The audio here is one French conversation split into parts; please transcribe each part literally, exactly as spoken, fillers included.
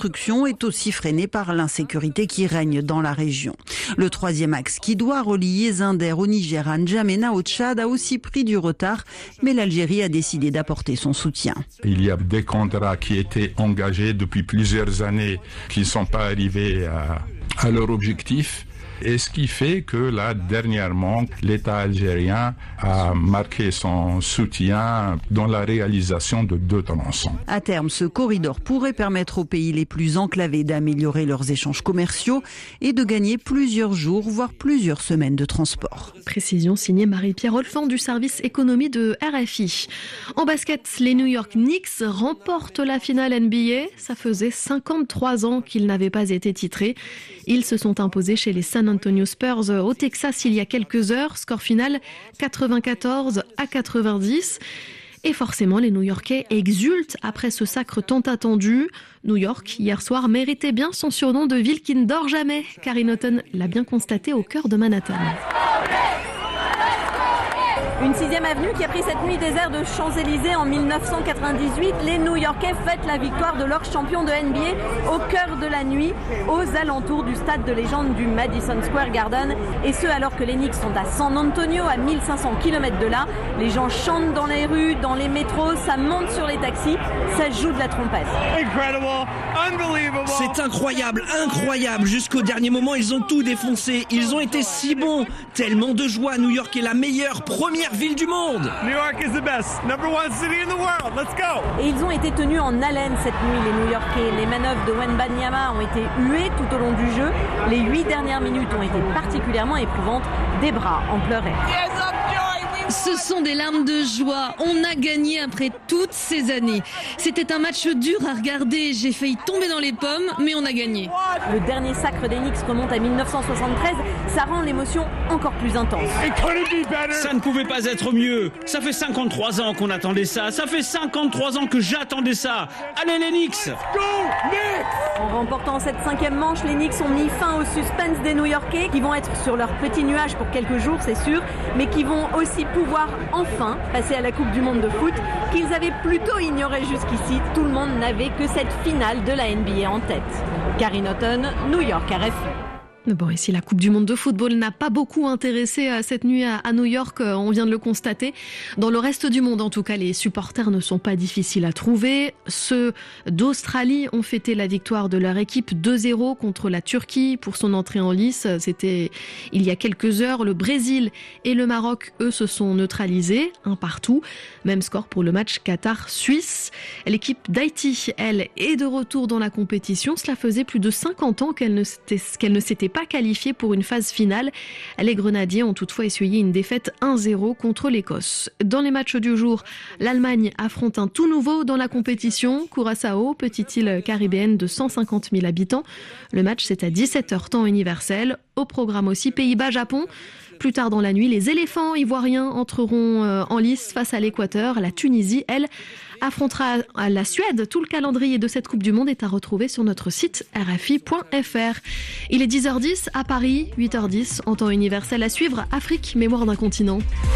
construction est aussi freinée par l'insécurité qui règne dans la région. Le troisième axe qui doit relier Zinder au Niger, à N'Djamena au Tchad a aussi pris du retard, mais l'Algérie a décidé d'apporter son soutien. Il y a des contrats qui étaient engagés depuis plusieurs années qui ne sont pas arrivés à, à leur objectif. Et ce qui fait que là, dernièrement, l'État algérien a marqué son soutien dans la réalisation de deux tronçons. À terme, ce corridor pourrait permettre aux pays les plus enclavés d'améliorer leurs échanges commerciaux et de gagner plusieurs jours, voire plusieurs semaines de transport. Précision signée Marie-Pierre Olfand du service économie de R F I. En basket, les New York Knicks remportent la finale N B A. Ça faisait cinquante-trois ans qu'ils n'avaient pas été titrés. Ils se sont imposés chez les San Antonio Spurs au Texas il y a quelques heures. Score final quatre-vingt-quatorze à quatre-vingt-dix. Et forcément, les New-Yorkais exultent après ce sacre tant attendu. New York, hier soir, méritait bien son surnom de ville qui ne dort jamais. Karine Houghton l'a bien constaté au cœur de Manhattan. Une sixième avenue qui a pris cette nuit désert de Champs-Élysées en mille neuf cent quatre-vingt-dix-huit. Les New-Yorkais fêtent la victoire de leur champion de N B A au cœur de la nuit, aux alentours du stade de légende du Madison Square Garden. Et ce, alors que les Knicks sont à San Antonio, à mille cinq cents kilomètres de là. Les gens chantent dans les rues, dans les métros, ça monte sur les taxis, ça joue de la trompette. C'est incroyable, incroyable. Jusqu'au dernier moment, ils ont tout défoncé. Ils ont été si bons. Tellement de joie. New York est la meilleure première ville du monde. New York is the best, number one city in the world. Let's go. Et ils ont été tenus en haleine cette nuit, les New-Yorkais. Les manœuvres de Wembanyama ont été huées tout au long du jeu. Les huit dernières minutes ont été particulièrement éprouvantes. Des bras en pleuraient. Ce sont des larmes de joie. On a gagné après toutes ces années. C'était un match dur à regarder. J'ai failli tomber dans les pommes, mais on a gagné. Le dernier sacre des Knicks remonte à mille neuf cent soixante-treize. Ça rend l'émotion encore plus intense. Ça ne pouvait pas être mieux. Ça fait cinquante-trois ans qu'on attendait ça. Ça fait cinquante-trois ans que j'attendais ça. Allez les Knicks! En remportant cette cinquième manche, les Knicks ont mis fin au suspense des New-Yorkais qui vont être sur leur petit nuage pour quelques jours, c'est sûr, mais qui vont aussi pouvoir enfin passer à la Coupe du Monde de foot qu'ils avaient plutôt ignoré jusqu'ici. Tout le monde n'avait que cette finale de la N B A en tête. Karine Houghton, New York, R F I. Bon, ici, la Coupe du Monde de football n'a pas beaucoup intéressé cette nuit à New York, on vient de le constater. Dans le reste du monde, en tout cas, les supporters ne sont pas difficiles à trouver. Ceux d'Australie ont fêté la victoire de leur équipe deux zéro contre la Turquie pour son entrée en lice. C'était il y a quelques heures. Le Brésil et le Maroc, eux, se sont neutralisés, un partout. Même score pour le match Qatar-Suisse. L'équipe d'Haïti, elle, est de retour dans la compétition. Cela faisait plus de cinquante ans qu'elle ne s'était, qu'elle ne s'était pas qualifiée pour une phase finale. Les Grenadiers ont toutefois essuyé une défaite un zéro contre l'Écosse. Dans les matchs du jour, l'Allemagne affronte un tout nouveau dans la compétition, Curaçao, petite île caribéenne de cent cinquante mille habitants. Le match, c'est à dix-sept heures temps universel. Au programme aussi Pays-Bas-Japon. Plus tard dans la nuit, les éléphants ivoiriens entreront en lice face à l'Équateur. La Tunisie, elle, affrontera la Suède. Tout le calendrier de cette Coupe du Monde est à retrouver sur notre site r f i point f r. Il est dix heures dix à Paris, huit heures dix en temps universel. À suivre, Afrique, mémoire d'un continent.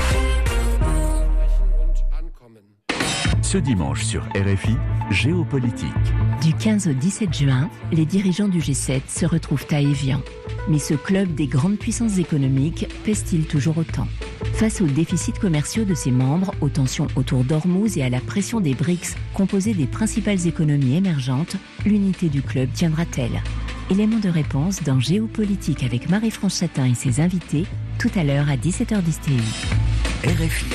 Ce dimanche sur R F I, Géopolitique. Du quinze au dix-sept juin, les dirigeants du G sept se retrouvent à Évian. Mais ce club des grandes puissances économiques pèse-t-il toujours autant ? Face aux déficits commerciaux de ses membres, aux tensions autour d'Ormuz et à la pression des BRICS, composés des principales économies émergentes, l'unité du club tiendra-t-elle ? Élément de réponse dans Géopolitique avec Marie-France Chatin et ses invités, tout à l'heure à dix-sept heures dix T U. R F I.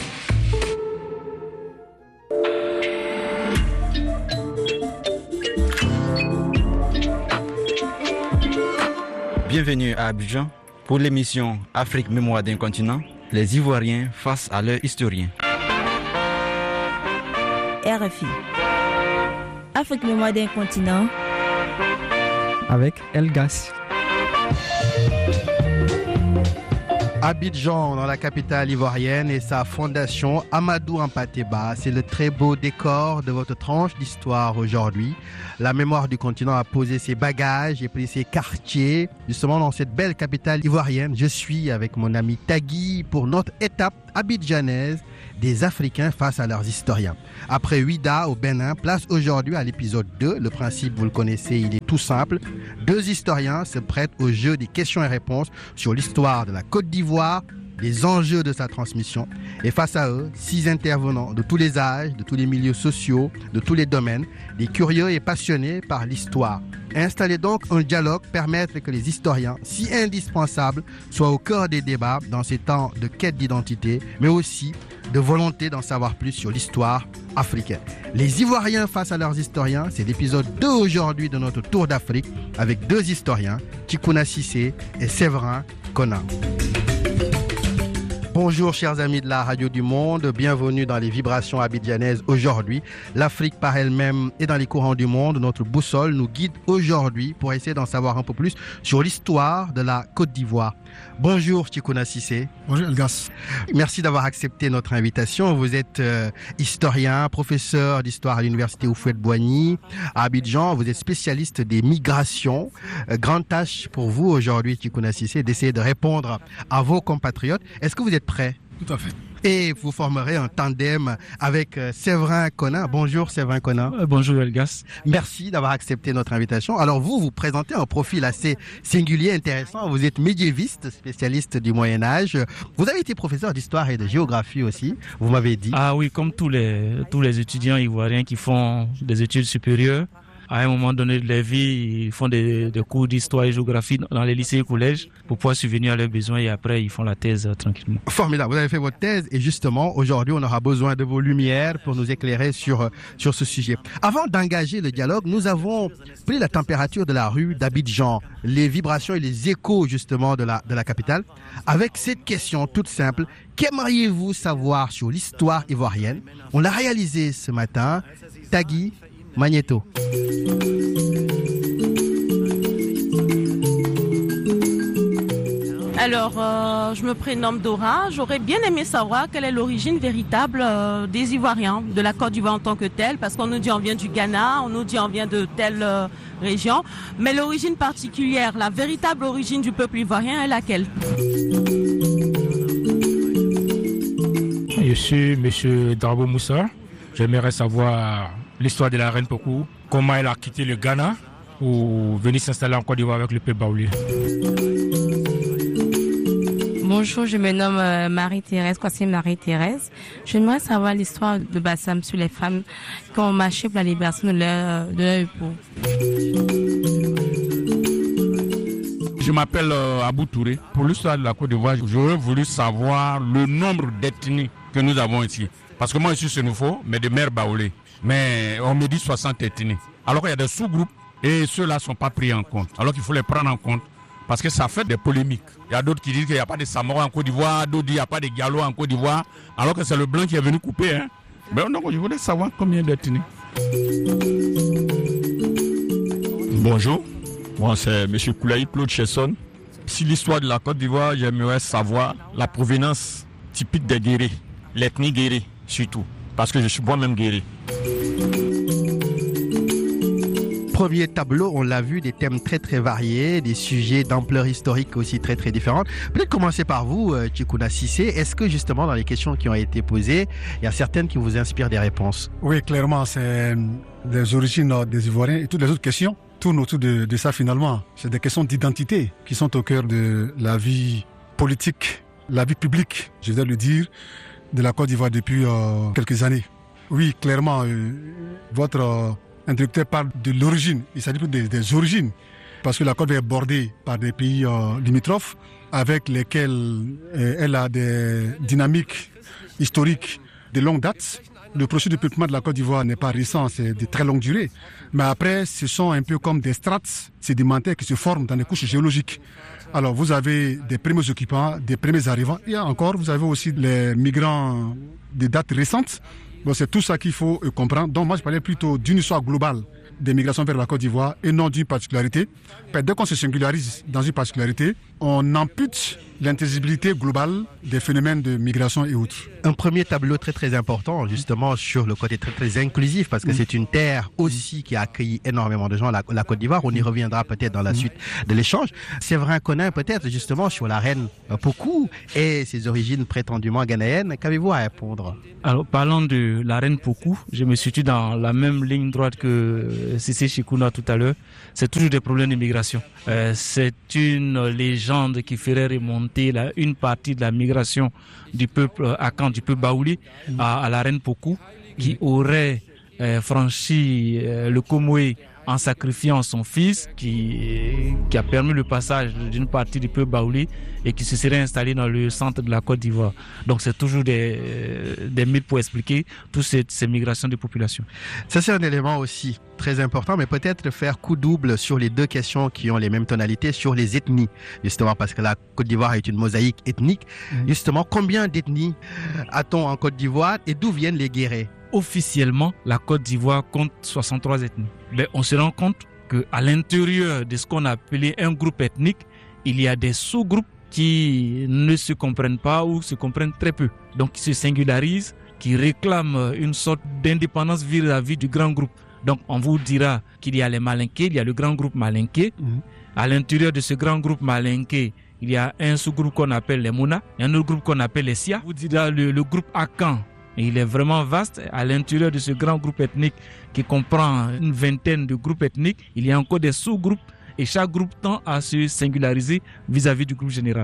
Bienvenue à Abidjan pour l'émission Afrique Mémoire d'un continent, les Ivoiriens face à leurs historiens. R F I. Afrique Mémoire d'un continent. Avec Elgas. Abidjan, dans la capitale ivoirienne, et sa fondation Amadou Hampâté-Bâ. C'est le très beau décor de votre tranche d'histoire aujourd'hui. La mémoire du continent a posé ses bagages et pris ses quartiers. Justement, dans cette belle capitale ivoirienne, je suis avec mon ami Tagui pour notre étape abidjanaise des Africains face à leurs historiens. Après Ouida au Bénin, place aujourd'hui à l'épisode deux. Le principe, vous le connaissez, il est tout simple. Deux historiens se prêtent au jeu des questions et réponses sur l'histoire de la Côte d'Ivoire, les enjeux de sa transmission. Et face à eux, six intervenants de tous les âges, de tous les milieux sociaux, de tous les domaines, des curieux et passionnés par l'histoire. Installer donc un dialogue, permettre que les historiens, si indispensables, soient au cœur des débats dans ces temps de quête d'identité, mais aussi de volonté d'en savoir plus sur l'histoire africaine. Les Ivoiriens face à leurs historiens, c'est l'épisode deux aujourd'hui de notre Tour d'Afrique avec deux historiens, Tchikouna Cissé et Séverin Kona. Bonjour chers amis de la Radio du Monde, bienvenue dans les vibrations abidjanaises aujourd'hui. L'Afrique par elle-même est dans les courants du monde. Notre boussole nous guide aujourd'hui pour essayer d'en savoir un peu plus sur l'histoire de la Côte d'Ivoire. Bonjour Tchikouna Cissé. Bonjour Elgas. Merci d'avoir accepté notre invitation. Vous êtes euh, historien, professeur d'histoire à l'université Houphouët-Boigny à Abidjan. Vous êtes spécialiste des migrations. Euh, grande tâche pour vous aujourd'hui Tchikouna Cissé d'essayer de répondre à vos compatriotes. Est-ce que vous êtes prêt? Tout à fait. Et vous formerez un tandem avec Séverin Kona. Bonjour Séverin Kona. Euh, bonjour Elgas. Merci d'avoir accepté notre invitation. Alors vous, vous présentez un profil assez singulier, intéressant. Vous êtes médiéviste, spécialiste du Moyen-Âge. Vous avez été professeur d'histoire et de géographie aussi, vous m'avez dit. Ah oui, comme tous les, tous les étudiants ivoiriens qui font des études supérieures. À un moment donné de leur vie, ils font des, des cours d'histoire et géographie dans les lycées et collèges pour pouvoir subvenir à leurs besoins et après ils font la thèse euh, tranquillement. Formidable, vous avez fait votre thèse et justement aujourd'hui on aura besoin de vos lumières pour nous éclairer sur, sur ce sujet. Avant d'engager le dialogue, nous avons pris la température de la rue d'Abidjan, les vibrations et les échos justement de la, de la capitale, avec cette question toute simple: qu'aimeriez-vous savoir sur l'histoire ivoirienne? On l'a réalisé ce matin. Tagui Magneto. Alors, euh, je me prénomme Dora. J'aurais bien aimé savoir quelle est l'origine véritable euh, des Ivoiriens, de la Côte d'Ivoire en tant que telle, parce qu'on nous dit on vient du Ghana, on nous dit on vient de telle euh, région, mais l'origine particulière, la véritable origine du peuple ivoirien est laquelle? Je suis M. Darbo Moussa. J'aimerais savoir l'histoire de la reine Pokou, comment elle a quitté le Ghana pour venir s'installer en Côte d'Ivoire avec le peuple baoulé. Bonjour, je me nomme euh, Marie-Thérèse, Kwasi Marie-Thérèse. J'aimerais savoir l'histoire de Bassam sur les femmes qui ont marché pour la libération de leur, de leur époux. Je m'appelle euh, Abou Touré. Pour l'histoire de la Côte d'Ivoire, j'aurais voulu savoir le nombre d'ethnies que nous avons ici. Parce que moi, je suis Sénoufo, mais de mère baoulé. Mais on me dit soixante ethnies. Alors qu'il y a des sous-groupes et ceux-là ne sont pas pris en compte. Alors qu'il faut les prendre en compte parce que ça fait des polémiques. Il y a d'autres qui disent qu'il n'y a pas de Samora en Côte d'Ivoire, d'autres disent qu'il n'y a pas de Gallo en Côte d'Ivoire, alors que c'est le blanc qui est venu couper. Hein. Mais donc, je voulais savoir combien d'ethnies. Bonjour, moi c'est M. Koulaï Claude Chesson. Si l'histoire de la Côte d'Ivoire, j'aimerais savoir la provenance typique des guéris, l'ethnie guéri surtout, parce que je suis moi-même guéri. Premier tableau, on l'a vu, des thèmes très très variés, des sujets d'ampleur historique aussi très très différentes. Peut-être commencer par vous, Tchikouna Cissé. Est-ce que justement dans les questions qui ont été posées, il y a certaines qui vous inspirent des réponses? Oui, clairement, c'est des origines des Ivoiriens et toutes les autres questions tournent autour de, de ça finalement. C'est des questions d'identité qui sont au cœur de la vie politique, la vie publique, je vais le dire, de la Côte d'Ivoire depuis euh, quelques années. Oui, clairement, euh, votre euh, introducteur parle de l'origine. Il s'agit plus des, des origines, parce que la Côte d'Ivoire est bordée par des pays euh, limitrophes avec lesquels euh, elle a des dynamiques historiques de longue date. Le processus de peuplement de la Côte d'Ivoire n'est pas récent, c'est de très longue durée. Mais après, ce sont un peu comme des strates sédimentaires qui se forment dans des couches géologiques. Alors, vous avez des premiers occupants, des premiers arrivants. Et encore, vous avez aussi les migrants de dates récentes. Bon, c'est tout ça qu'il faut comprendre. Donc, moi, je parlais plutôt d'une histoire globale des migrations vers la Côte d'Ivoire et non d'une particularité. Dès qu'on se singularise dans une particularité, on ampute l'intelligibilité globale des phénomènes de migration et autres. Un premier tableau très très important justement sur le côté très très inclusif parce que mmh. c'est une terre aussi qui a accueilli énormément de gens, la, la Côte d'Ivoire. On y reviendra peut-être dans la mmh. suite de l'échange. Séverin Conin peut-être justement sur la reine Pokou et ses origines prétendument ghanéennes. Qu'avez-vous à répondre? Alors parlant de la reine Pokou, je me situe dans la même ligne droite que Cissé Chikuna tout à l'heure. C'est toujours des problèmes d'immigration. Euh, c'est une légende qui ferait remonter la, une partie de la migration du peuple Akan, du peuple Baouli, à, à la reine Pokou, qui aurait euh, franchi euh, le Comoé en sacrifiant son fils, qui, qui a permis le passage d'une partie du peuple Baouli et qui se serait installé dans le centre de la Côte d'Ivoire. Donc c'est toujours des, des mythes pour expliquer toutes ces, ces migrations de population. Ça c'est un élément aussi très important, mais peut-être faire coup double sur les deux questions qui ont les mêmes tonalités, sur les ethnies, justement parce que la Côte d'Ivoire est une mosaïque ethnique. Mmh. Justement, combien d'ethnies a-t-on en Côte d'Ivoire et d'où viennent les guérés? Officiellement, la Côte d'Ivoire compte soixante-trois ethnies. Mais on se rend compte qu'à l'intérieur de ce qu'on a appelé un groupe ethnique, il y a des sous-groupes qui ne se comprennent pas ou se comprennent très peu. Donc, qui se singularisent, qui réclament une sorte d'indépendance vis-à-vis du grand groupe. Donc, on vous dira qu'il y a les Malinqués, il y a le grand groupe Malinqué. Mmh. À l'intérieur de ce grand groupe Malinqué, il y a un sous-groupe qu'on appelle les Mouna, et un autre groupe qu'on appelle les Sia. On vous dira le, le groupe Akan. Et il est vraiment vaste. À l'intérieur de ce grand groupe ethnique qui comprend une vingtaine de groupes ethniques, il y a encore des sous-groupes et chaque groupe tend à se singulariser vis-à-vis du groupe général.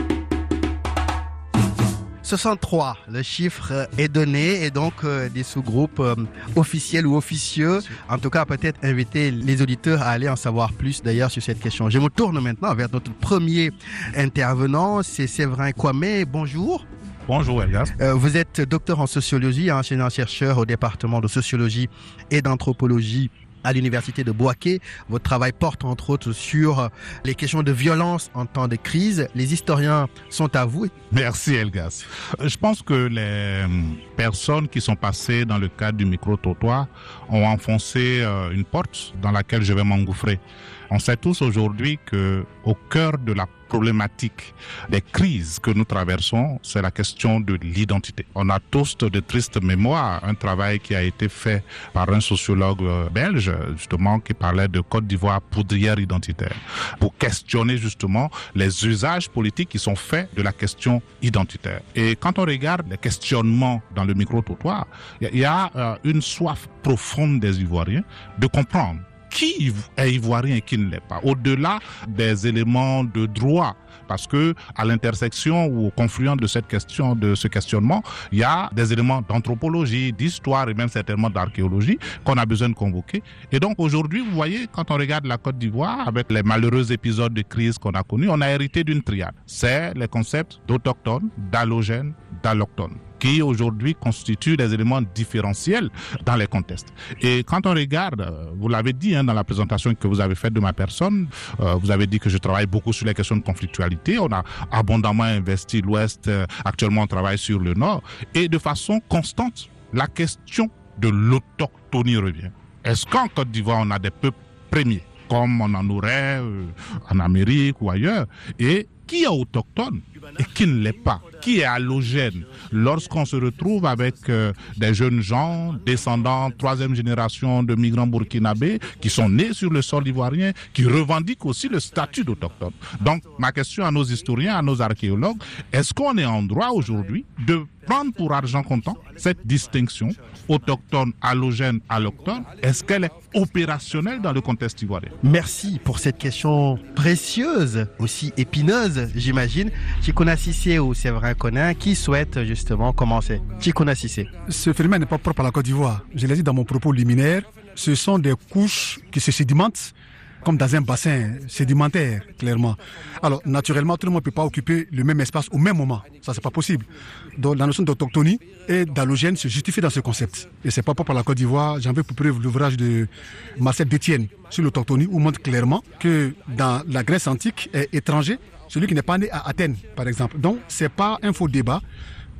soixante-trois, le chiffre est donné et donc euh, des sous-groupes euh, officiels ou officieux. En tout cas, peut-être inviter les auditeurs à aller en savoir plus d'ailleurs sur cette question. Je me tourne maintenant vers notre premier intervenant, c'est Séverin Kwame. Bonjour. Bonjour Elias. Euh, vous êtes docteur en sociologie, enseignant-chercheur au département de sociologie et d'anthropologie à l'université de Bouaké. Votre travail porte entre autres sur les questions de violence en temps de crise. Les historiens sont à vous. Merci Elgas. Je pense que les personnes qui sont passées dans le cadre du micro-trottoir ont enfoncé une porte dans laquelle je vais m'engouffrer. On sait tous aujourd'hui que au cœur de la problématique des crises que nous traversons, c'est la question de l'identité. On a tous de tristes mémoires, un travail qui a été fait par un sociologue belge, justement, qui parlait de Côte d'Ivoire poudrière identitaire, pour questionner justement les usages politiques qui sont faits de la question identitaire. Et quand on regarde les questionnements dans le micro-trottoir, il y a euh, une soif profonde des Ivoiriens de comprendre qui est ivoirien et qui ne l'est pas, au-delà des éléments de droit, parce que à l'intersection ou au confluent de cette question, de ce questionnement, il y a des éléments d'anthropologie, d'histoire et même certainement d'archéologie qu'on a besoin de convoquer. Et donc aujourd'hui, vous voyez, quand on regarde la Côte d'Ivoire, avec les malheureux épisodes de crise qu'on a connus, on a hérité d'une triade. C'est les concepts d'autochtones, d'allogènes, d'allochtones, qui aujourd'hui constituent des éléments différentiels dans les contextes. Et quand on regarde, vous l'avez dit hein, dans la présentation que vous avez faite de ma personne, euh, vous avez dit que je travaille beaucoup sur les questions de conflictualité, on a abondamment investi l'Ouest, euh, actuellement on travaille sur le Nord, et de façon constante, la question de l'autochtonie revient. Est-ce qu'en Côte d'Ivoire on a des peuples premiers, comme on en aurait euh, en Amérique ou ailleurs, et qui est autochtone et qui ne l'est pas, qui est allogène. Lorsqu'on se retrouve avec euh, des jeunes gens, descendants, troisième génération de migrants burkinabés, qui sont nés sur le sol ivoirien, qui revendiquent aussi le statut d'autochtone. Donc, ma question à nos historiens, à nos archéologues, est-ce qu'on est en droit aujourd'hui de prendre pour argent comptant cette distinction autochtone, allogène, allochtone? Est-ce qu'elle est opérationnelle dans le contexte ivoirien? Merci pour cette question précieuse, aussi épineuse, j'imagine. Chikuna Cissé ou Séverin Conin, qui souhaite justement commencer? Chikuna Cissé. Ce phénomène n'est pas propre à la Côte d'Ivoire. Je l'ai dit dans mon propos liminaire, ce sont des couches qui se sédimentent comme dans un bassin sédimentaire, clairement. Alors, naturellement, tout le monde ne peut pas occuper le même espace au même moment. Ça, c'est pas possible. Donc, la notion d'autochtonie et d'allogène se justifie dans ce concept. Et c'est pas propre à la Côte d'Ivoire. J'en veux pour preuve l'ouvrage de Marcel Détienne sur l'autochtonie, où montre clairement que dans la Grèce antique est étranger celui qui n'est pas né à Athènes, par exemple. Donc, c'est pas un faux débat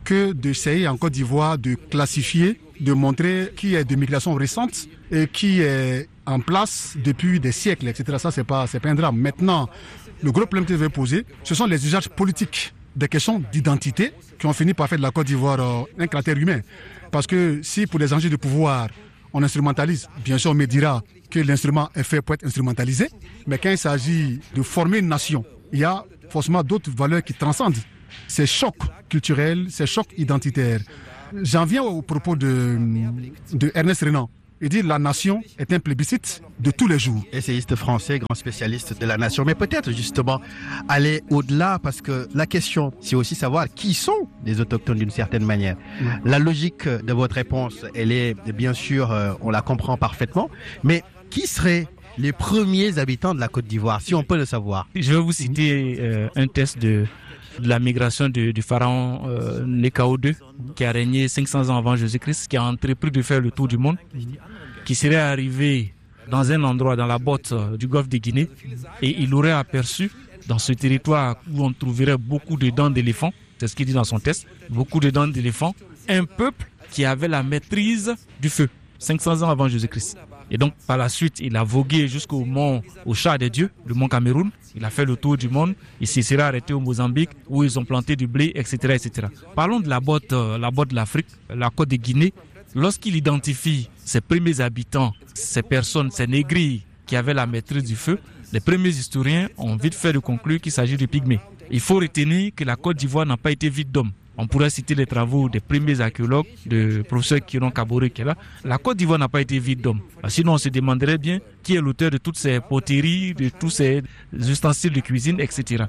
que d'essayer en Côte d'Ivoire de classifier, de montrer qui est de migration récente et qui est en place depuis des siècles, et cetera. Ça, c'est pas, c'est pas un drame. Maintenant, le gros problème que je vais poser, ce sont les usages politiques, des questions d'identité qui ont fini par faire de la Côte d'Ivoire euh, un cratère humain. Parce que si pour les enjeux de pouvoir, on instrumentalise, bien sûr, on me dira que l'instrument est fait pour être instrumentalisé, mais quand il s'agit de former une nation, il y a forcément d'autres valeurs qui transcendent ces chocs culturels, ces chocs identitaires. J'en viens au propos de, de Ernest Renan. Il dit la nation est un plébiscite de tous les jours. Essayiste français, grand spécialiste de la nation, mais peut-être justement aller au-delà, parce que la question, c'est aussi savoir qui sont les autochtones d'une certaine manière. Mmh. La logique de votre réponse, elle est bien sûr, euh, on la comprend parfaitement, mais qui seraient les premiers habitants de la Côte d'Ivoire, si on peut le savoir? Je vais vous citer euh, un test de, de la migration du, du pharaon euh, Nékao deux, qui a régné cinq cents ans avant Jésus-Christ, qui a entrepris de faire le tour du monde, qui serait arrivé dans un endroit, dans la botte euh, du golfe de Guinée, et il aurait aperçu dans ce territoire où on trouverait beaucoup de dents d'éléphant, c'est ce qu'il dit dans son test, beaucoup de dents d'éléphant, un peuple qui avait la maîtrise du feu, cinq cents ans avant Jésus-Christ. Et donc, par la suite, il a vogué jusqu'au mont, au Chat des Dieux, le mont Cameroun. Il a fait le tour du monde. Il s'est serait arrêté au Mozambique, où ils ont planté du blé, et cetera, et cetera. Parlons de la botte, euh, la botte de l'Afrique, la côte de Guinée. Lorsqu'il identifie ses premiers habitants, ces personnes, ces négris qui avaient la maîtrise du feu, les premiers historiens ont vite fait de conclure qu'il s'agit de pygmées. Il faut retenir que la Côte d'Ivoire n'a pas été vide d'hommes. On pourrait citer les travaux des premiers archéologues, de professeur Kiron Kaboré qui est là. La Côte d'Ivoire n'a pas été vide d'hommes. Sinon, on se demanderait bien qui est l'auteur de toutes ces poteries, de tous ces ustensiles de cuisine, et cetera.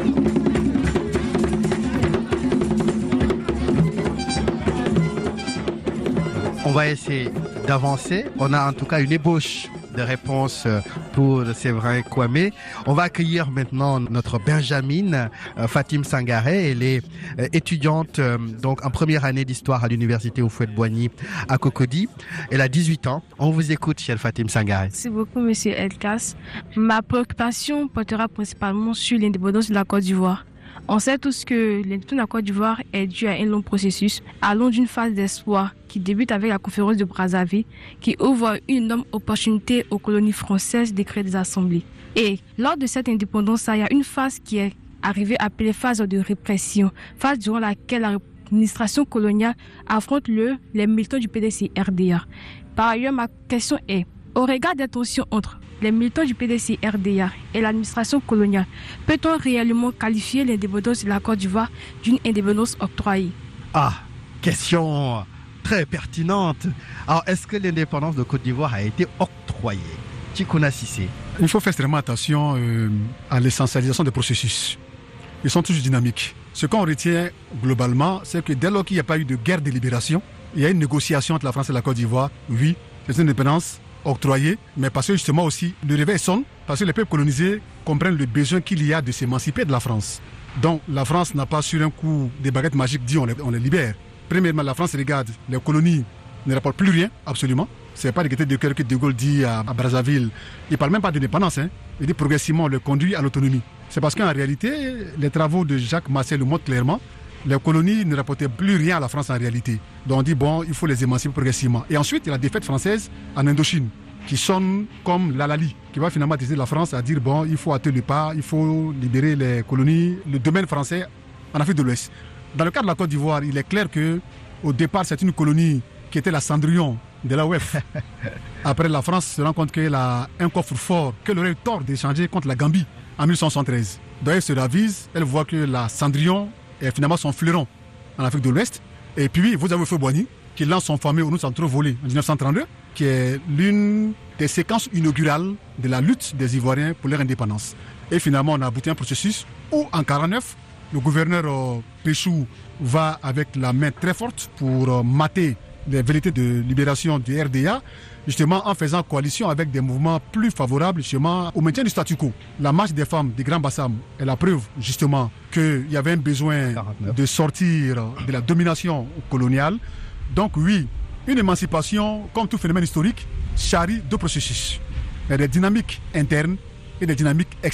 On va essayer d'avancer. On a en tout cas une ébauche de réponse pour Séverin Kwame. On va accueillir maintenant notre Benjamin euh, Fatim Sangaré. Elle est euh, étudiante euh, donc en première année d'histoire à l'université Houphouët-Boigny à Cocody. Elle a dix-huit ans. On vous écoute, chère Fatim Sangaré. Merci beaucoup, monsieur Elkas. Ma préoccupation portera principalement sur l'indépendance de la Côte d'Ivoire. On sait tous que l'indépendance de la Côte d'Ivoire est due à un long processus, allant d'une phase d'espoir qui débute avec la conférence de Brazzaville, qui ouvre une énorme opportunité aux colonies françaises de créer des assemblées. Et lors de cette indépendance, il y a une phase qui est arrivée appelée phase de répression, phase durant laquelle la l'administration coloniale affronte le, les militants du P D C R D A. Par ailleurs, ma question est, au regard des tensions entre les militants du P D C R D A et l'administration coloniale, peut-on réellement qualifier l'indépendance de la Côte d'Ivoire d'une indépendance octroyée? Ah, question très pertinente. Alors, est-ce que l'indépendance de Côte d'Ivoire a été octroyée? Tchikouna Cissé. Il faut faire extrêmement attention euh, à l'essentialisation des processus. Ils sont toujours dynamiques. Ce qu'on retient globalement, c'est que dès lors qu'il n'y a pas eu de guerre de libération, il y a une négociation entre la France et la Côte d'Ivoire. Oui, c'est une indépendance octroyée, mais parce que justement aussi, le réveil sonne, parce que les peuples colonisés comprennent le besoin qu'il y a de s'émanciper de la France. Donc la France n'a pas sur un coup des baguettes magiques dit on les, on les libère. Premièrement, la France regarde, les colonies ne rapportent plus rien, absolument. Ce n'est pas des gaietés de cœur que De Gaulle dit à, à Brazzaville. Il ne parle même pas d'indépendance, hein. Il dit progressivement on le conduit à l'autonomie. C'est parce qu'en réalité, les travaux de Jacques Massé le montrent clairement, les colonies ne rapportaient plus rien à la France en réalité. Donc on dit bon, il faut les émanciper progressivement. Et ensuite, il y a la défaite française en Indochine, qui sonne comme l'Alali, qui va finalement décider la France à dire bon, il faut hâter le pas, il faut libérer les colonies, le domaine français en Afrique de l'Ouest. Dans le cas de la Côte d'Ivoire, il est clair que au départ, c'est une colonie qui était la Cendrillon de la O U E F. Après, la France se rend compte qu'elle a un coffre fort qu'elle aurait eu tort d'échanger contre la Gambie en mille huit cent soixante-treize. Donc elle se ravise, elle voit que la Cendrillon est finalement son fleuron en Afrique de l'Ouest. Et puis, vous avez Houphouët-Boigny qui lance son fameux Nous centraux volé en dix-neuf cent trente-deux, qui est l'une des séquences inaugurales de la lutte des Ivoiriens pour leur indépendance. Et finalement, on a abouti à un processus où, en mille neuf cent quarante-neuf, le gouverneur euh, Péchou va avec la main très forte pour euh, mater les velléités de libération du R D A, justement en faisant coalition avec des mouvements plus favorables justement au maintien du statu quo. La marche des femmes du Grand Bassam est la preuve justement qu'il y avait un besoin quarante-neuf de sortir de la domination coloniale. Donc oui, une émancipation, comme tout phénomène historique, charrie deux processus. Il y a des dynamiques internes et des dynamiques externes.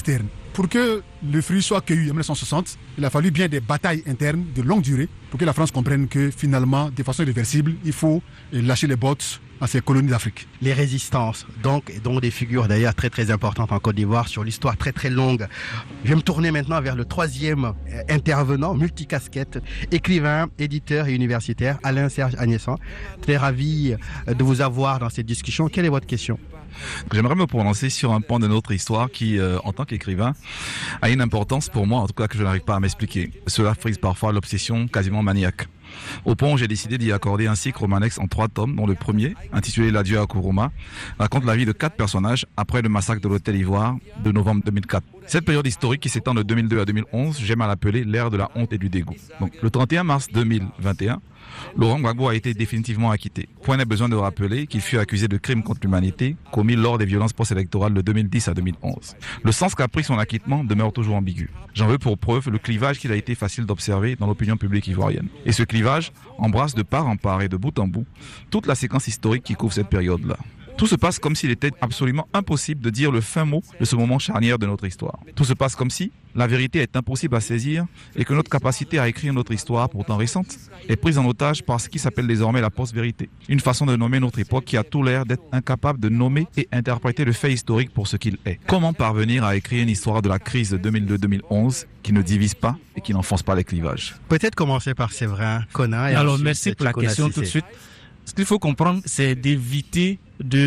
Pour que le fruit soit cueilli en mille neuf cent soixante, il a fallu bien des batailles internes de longue durée pour que la France comprenne que finalement, de façon irréversible, il faut lâcher les bottes à ces colonies d'Afrique. Les résistances, donc, et donc des figures d'ailleurs très très importantes en Côte d'Ivoire sur l'histoire très très longue. Je vais me tourner maintenant vers le troisième intervenant, multicasquette, écrivain, éditeur et universitaire, Alain-Serge Agnessant. Très ravi de vous avoir dans cette discussion. Quelle est votre question ? J'aimerais me prononcer sur un point de notre histoire qui, euh, en tant qu'écrivain, a une importance pour moi, en tout cas que je n'arrive pas à m'expliquer. Cela frise parfois l'obsession quasiment maniaque. Au point où j'ai décidé d'y accorder un cycle romanesque en trois tomes, dont le premier, intitulé L'adieu à Kourouma, raconte la vie de quatre personnages après le massacre de l'Hôtel Ivoire de novembre deux mille quatre. Cette période historique qui s'étend de deux mille deux à deux mille onze, j'aime à l'appeler l'ère de la honte et du dégoût. Donc, le trente et un mars deux mille vingt et un, Laurent Gbagbo a été définitivement acquitté. Point n'est besoin de rappeler qu'il fut accusé de crimes contre l'humanité commis lors des violences post-électorales de deux mille dix à deux mille onze. Le sens qu'a pris son acquittement demeure toujours ambigu. J'en veux pour preuve le clivage qu'il a été facile d'observer dans l'opinion publique ivoirienne. Et ce clivage embrasse de part en part et de bout en bout toute la séquence historique qui couvre cette période-là. Tout se passe comme s'il était absolument impossible de dire le fin mot de ce moment charnière de notre histoire. Tout se passe comme si la vérité est impossible à saisir et que notre capacité à écrire notre histoire, pourtant récente, est prise en otage par ce qui s'appelle désormais la post-vérité. Une façon de nommer notre époque qui a tout l'air d'être incapable de nommer et interpréter le fait historique pour ce qu'il est. Comment parvenir à écrire une histoire de la crise de deux mille deux deux mille onze qui ne divise pas et qui n'enfonce pas les clivages? Peut-être commencer par Séverin Conant. Et Alors merci pour la question tout de suite. Ce qu'il faut comprendre, c'est d'éviter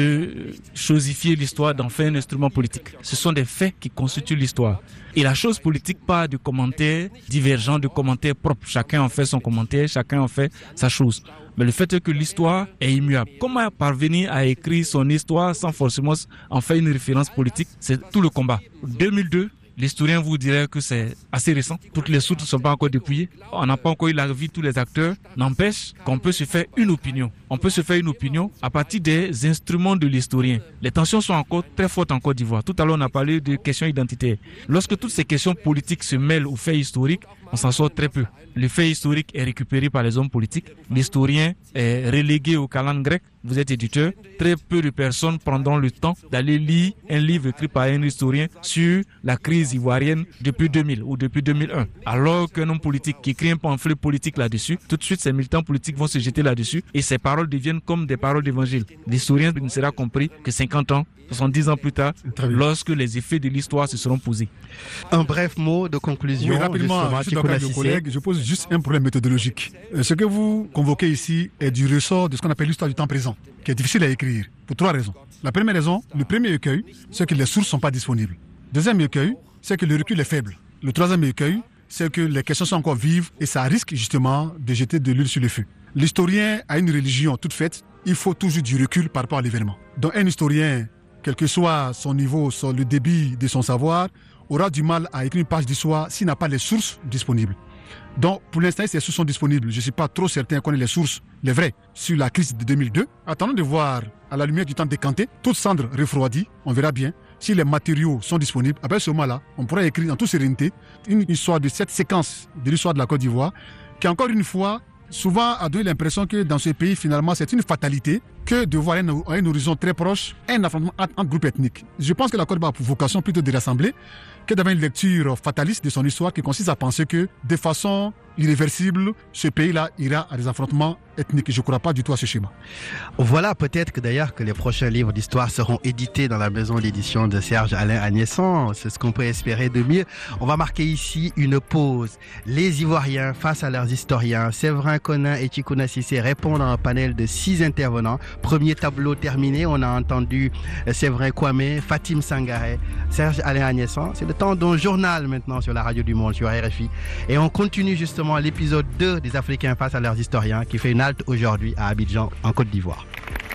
de chosifier l'histoire, d'en faire un instrument politique. Ce sont des faits qui constituent l'histoire. Et la chose politique, pas de commentaires divergents, de commentaires propres. Chacun en fait son commentaire, chacun en fait sa chose. Mais le fait est que l'histoire est immuable. Comment parvenir à écrire son histoire sans forcément en faire une référence politique? C'est tout le combat. deux mille deux, l'historien vous dirait que c'est assez récent. Toutes les sources ne sont pas encore dépouillées. On n'a pas encore eu la vie de tous les acteurs. N'empêche qu'on peut se faire une opinion. On peut se faire une opinion à partir des instruments de l'historien. Les tensions sont encore très fortes en Côte d'Ivoire. Tout à l'heure, on a parlé de questions identitaires. Lorsque toutes ces questions politiques se mêlent aux faits historiques, on s'en sort très peu. Le fait historique est récupéré par les hommes politiques. L'historien est relégué au calendrier grec. Vous êtes éditeur. Très peu de personnes prendront le temps d'aller lire un livre écrit par un historien sur la crise ivoirienne depuis deux mille ou depuis deux mille un. Alors qu'un homme politique qui écrit un pamphlet politique là-dessus, tout de suite, ces militants politiques vont se jeter là-dessus et ces paroles deviennent comme des paroles d'évangile. L'historien ne sera compris que cinquante ans, soixante-dix ans plus tard, lorsque les effets de l'histoire se seront posés. Un bref mot de conclusion. Oui, rapidement, je suis d'accord avec le collègue, je pose juste un problème méthodologique. Ce que vous convoquez ici est du ressort de ce qu'on appelle l'histoire du temps présent, qui est difficile à écrire, pour trois raisons. La première raison, le premier écueil, c'est que les sources ne sont pas disponibles. Deuxième écueil, c'est que le recul est faible. Le troisième écueil, c'est que les questions sont encore vives et ça risque justement de jeter de l'huile sur le feu. L'historien a une religion toute faite, il faut toujours du recul par rapport à l'événement. Donc un historien, quel que soit son niveau, son, le débit de son savoir, aura du mal à écrire une page d'histoire s'il n'a pas les sources disponibles. Donc, pour l'instant, ces sources sont disponibles. Je ne suis pas trop certain qu'on ait les sources, les vraies, sur la crise de deux mille deux. Attendons de voir, à la lumière du temps décanté, toute cendre refroidie, on verra bien. Si les matériaux sont disponibles, à ce moment-là, on pourra écrire en toute sérénité une histoire de cette séquence de l'histoire de la Côte d'Ivoire, qui encore une fois, souvent a donné l'impression que dans ce pays, finalement, c'est une fatalité que de voir un, un horizon très proche, un affrontement entre, entre groupes ethniques. Je pense que la Côte d'Ivoire a pour vocation plutôt de rassembler que d'avoir une lecture fataliste de son histoire qui consiste à penser que, de façon irréversible, ce pays-là ira à des affrontements ethniques. Je ne crois pas du tout à ce schéma. Voilà, peut-être que d'ailleurs que les prochains livres d'histoire seront édités dans la maison d'édition de Serge Alain Agnessant. C'est ce qu'on peut espérer de mieux. On va marquer ici une pause. Les Ivoiriens face à leurs historiens. Séverin Conant et Tchikouna Cissé répondent à un panel de six intervenants. Premier tableau terminé, on a entendu Séverin Kwame, Fatim Sangaré, Serge Alain Agnessant. C'est le temps d'un journal maintenant sur la radio du monde, sur R F I. Et on continue justement l'épisode deux des Africains face à leurs historiens qui fait une halte aujourd'hui à Abidjan, en Côte d'Ivoire.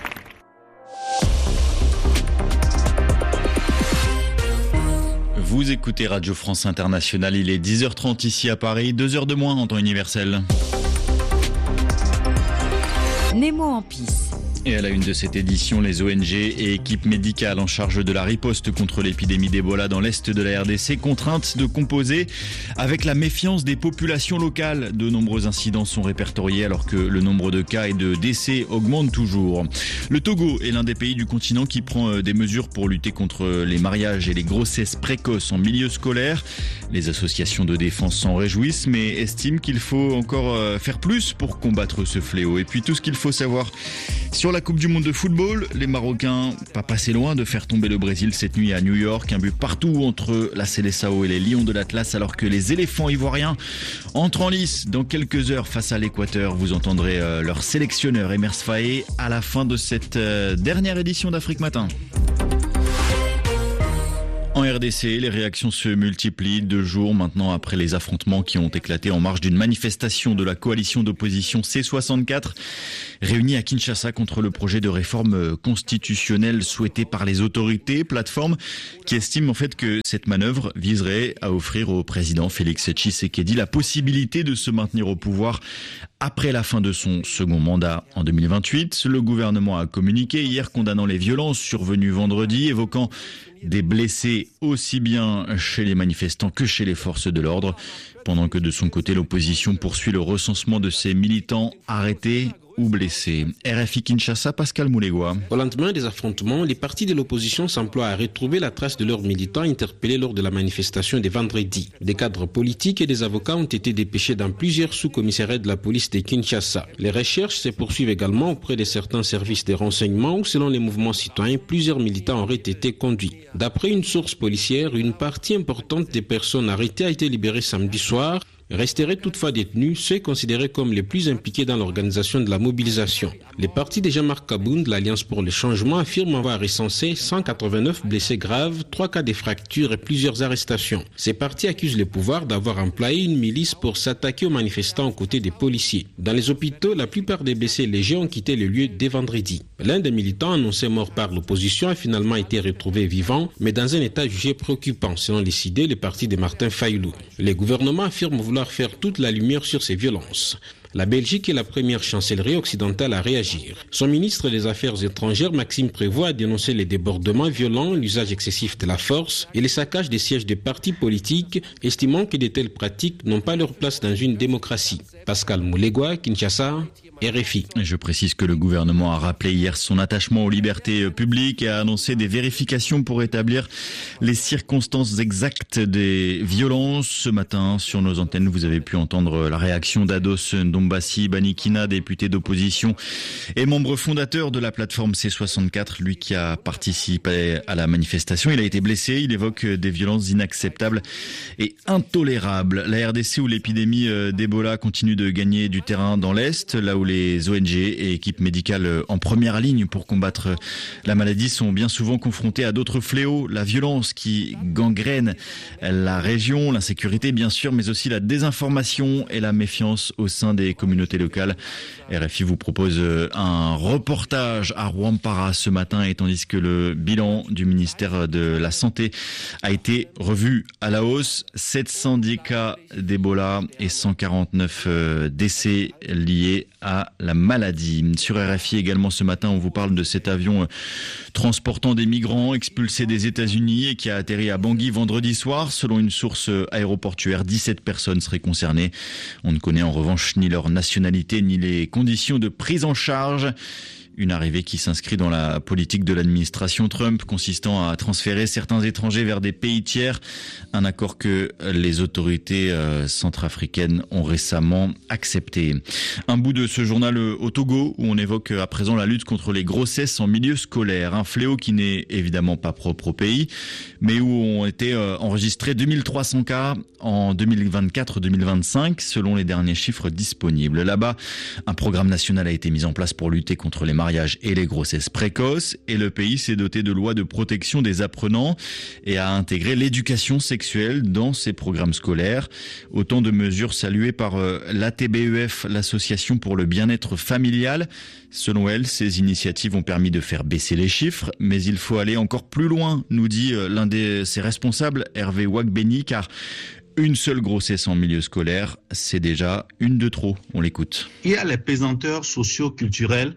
Vous écoutez Radio France Internationale, il est dix heures trente ici à Paris, deux heures de moins en temps universel. Nemo en pisse. Et à la une de cette édition, les O N G et équipes médicales en charge de la riposte contre l'épidémie d'Ebola dans l'est de la R D C contraintes de composer avec la méfiance des populations locales. De nombreux incidents sont répertoriés alors que le nombre de cas et de décès augmente toujours. Le Togo est l'un des pays du continent qui prend des mesures pour lutter contre les mariages et les grossesses précoces en milieu scolaire. Les associations de défense s'en réjouissent mais estiment qu'il faut encore faire plus pour combattre ce fléau. Et puis tout ce qu'il faut savoir sur la Coupe du Monde de football, les Marocains pas passés loin de faire tomber le Brésil cette nuit à New York. Un but partout entre la Seleção et les Lions de l'Atlas alors que les éléphants ivoiriens entrent en lice dans quelques heures face à l'Équateur. Vous entendrez euh, leur sélectionneur Emers Faé à la fin de cette euh, dernière édition d'Afrique Matin. En R D C, les réactions se multiplient deux jours maintenant après les affrontements qui ont éclaté en marge d'une manifestation de la coalition d'opposition C soixante-quatre réunie à Kinshasa contre le projet de réforme constitutionnelle souhaité par les autorités, plateforme qui estime en fait que cette manœuvre viserait à offrir au président Félix Tshisekedi la possibilité de se maintenir au pouvoir après la fin de son second mandat en deux mille vingt-huit. Le gouvernement a communiqué hier condamnant les violences survenues vendredi, évoquant des blessés aussi bien chez les manifestants que chez les forces de l'ordre, pendant que de son côté l'opposition poursuit le recensement de ses militants arrêtés ou blessés. R F I Kinshasa, Pascal Moulegua. Au lendemain des affrontements, les partis de l'opposition s'emploient à retrouver la trace de leurs militants interpellés lors de la manifestation de vendredi. Des cadres politiques et des avocats ont été dépêchés dans plusieurs sous-commissariats de la police de Kinshasa. Les recherches se poursuivent également auprès de certains services de renseignement où, selon les mouvements citoyens, plusieurs militants auraient été conduits. D'après une source policière, une partie importante des personnes arrêtées a été libérée samedi soir. Resteraient toutefois détenus ceux considérés comme les plus impliqués dans l'organisation de la mobilisation. Les partis de Jean-Marc Kaboun de l'Alliance pour le changement affirment avoir recensé cent quatre-vingt-neuf blessés graves, trois cas de fractures et plusieurs arrestations. Ces partis accusent le pouvoir d'avoir employé une milice pour s'attaquer aux manifestants aux côtés des policiers. Dans les hôpitaux, la plupart des blessés légers ont quitté le lieu dès vendredi. L'un des militants annoncé mort par l'opposition a finalement été retrouvé vivant, mais dans un état jugé préoccupant, selon les C I D, le parti de Martin Fayoulou. Les gouvernements affirment vouloir faire toute la lumière sur ces violences. La Belgique est la première chancellerie occidentale à réagir. Son ministre des Affaires étrangères, Maxime Prévost, a dénoncé les débordements violents, l'usage excessif de la force et les saccages des sièges des partis politiques, estimant que de telles pratiques n'ont pas leur place dans une démocratie. Pascal Moulegua, Kinshasa, R F I. Je précise que le gouvernement a rappelé hier son attachement aux libertés publiques et a annoncé des vérifications pour établir les circonstances exactes des violences. Ce matin, sur nos antennes, vous avez pu entendre la réaction d'Ados Ndombassi Banikina, député d'opposition et membre fondateur de la plateforme C soixante-quatre, lui qui a participé à la manifestation. Il a été blessé, il évoque des violences inacceptables et intolérables. La R D C où l'épidémie d'Ebola continue de gagner du terrain dans l'Est, là où les O N G et équipes médicales en première ligne pour combattre la maladie sont bien souvent confrontés à d'autres fléaux, la violence qui gangrène la région, l'insécurité bien sûr, mais aussi la désinformation et la méfiance au sein des communautés locales. R F I vous propose un reportage à Rwampara ce matin, et tandis que le bilan du ministère de la Santé a été revu à la hausse, sept cent dix cas d'Ebola et cent quarante-neuf décès liés à la maladie. Sur R F I également ce matin, on vous parle de cet avion transportant des migrants expulsés des États-Unis et qui a atterri à Bangui vendredi soir. Selon une source aéroportuaire, dix-sept personnes seraient concernées. On ne connaît en revanche ni leur nationalité ni les conditions de prise en charge. Une arrivée qui s'inscrit dans la politique de l'administration Trump, consistant à transférer certains étrangers vers des pays tiers, un accord que les autorités euh, centrafricaines ont récemment accepté. Un bout de ce journal au Togo, où on évoque à présent la lutte contre les grossesses en milieu scolaire, un fléau qui n'est évidemment pas propre au pays, mais où ont été euh, enregistrés deux mille trois cents cas en deux mille vingt-quatre deux mille vingt-cinq, selon les derniers chiffres disponibles. Là-bas, un programme national a été mis en place pour lutter contre les mariages et les grossesses précoces, et le pays s'est doté de lois de protection des apprenants et a intégré l'éducation sexuelle dans ses programmes scolaires. Autant de mesures saluées par l'A T B E F, l'association pour le bien-être familial. Selon elle, ces initiatives ont permis de faire baisser les chiffres, mais il faut aller encore plus loin, nous dit l'un de ses responsables, Hervé Wagbeni, car Une seule grossesse en milieu scolaire, c'est déjà une de trop. On l'écoute. Il y a les pesanteurs socio-culturels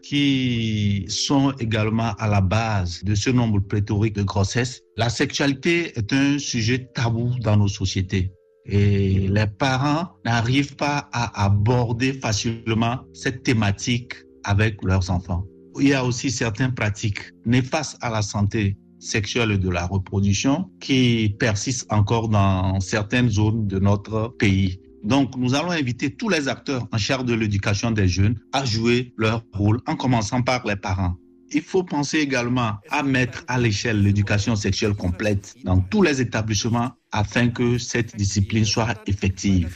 qui sont également à la base de ce nombre pléthorique de grossesses. La sexualité est un sujet tabou dans nos sociétés. Et les parents n'arrivent pas à aborder facilement cette thématique avec leurs enfants. Il y a aussi certaines pratiques néfastes à la santé sexuelle et de la reproduction qui persistent encore dans certaines zones de notre pays. Donc, nous allons inviter tous les acteurs en charge de l'éducation des jeunes à jouer leur rôle, en commençant par les parents. Il faut penser également à mettre à l'échelle l'éducation sexuelle complète dans tous les établissements afin que cette discipline soit effective.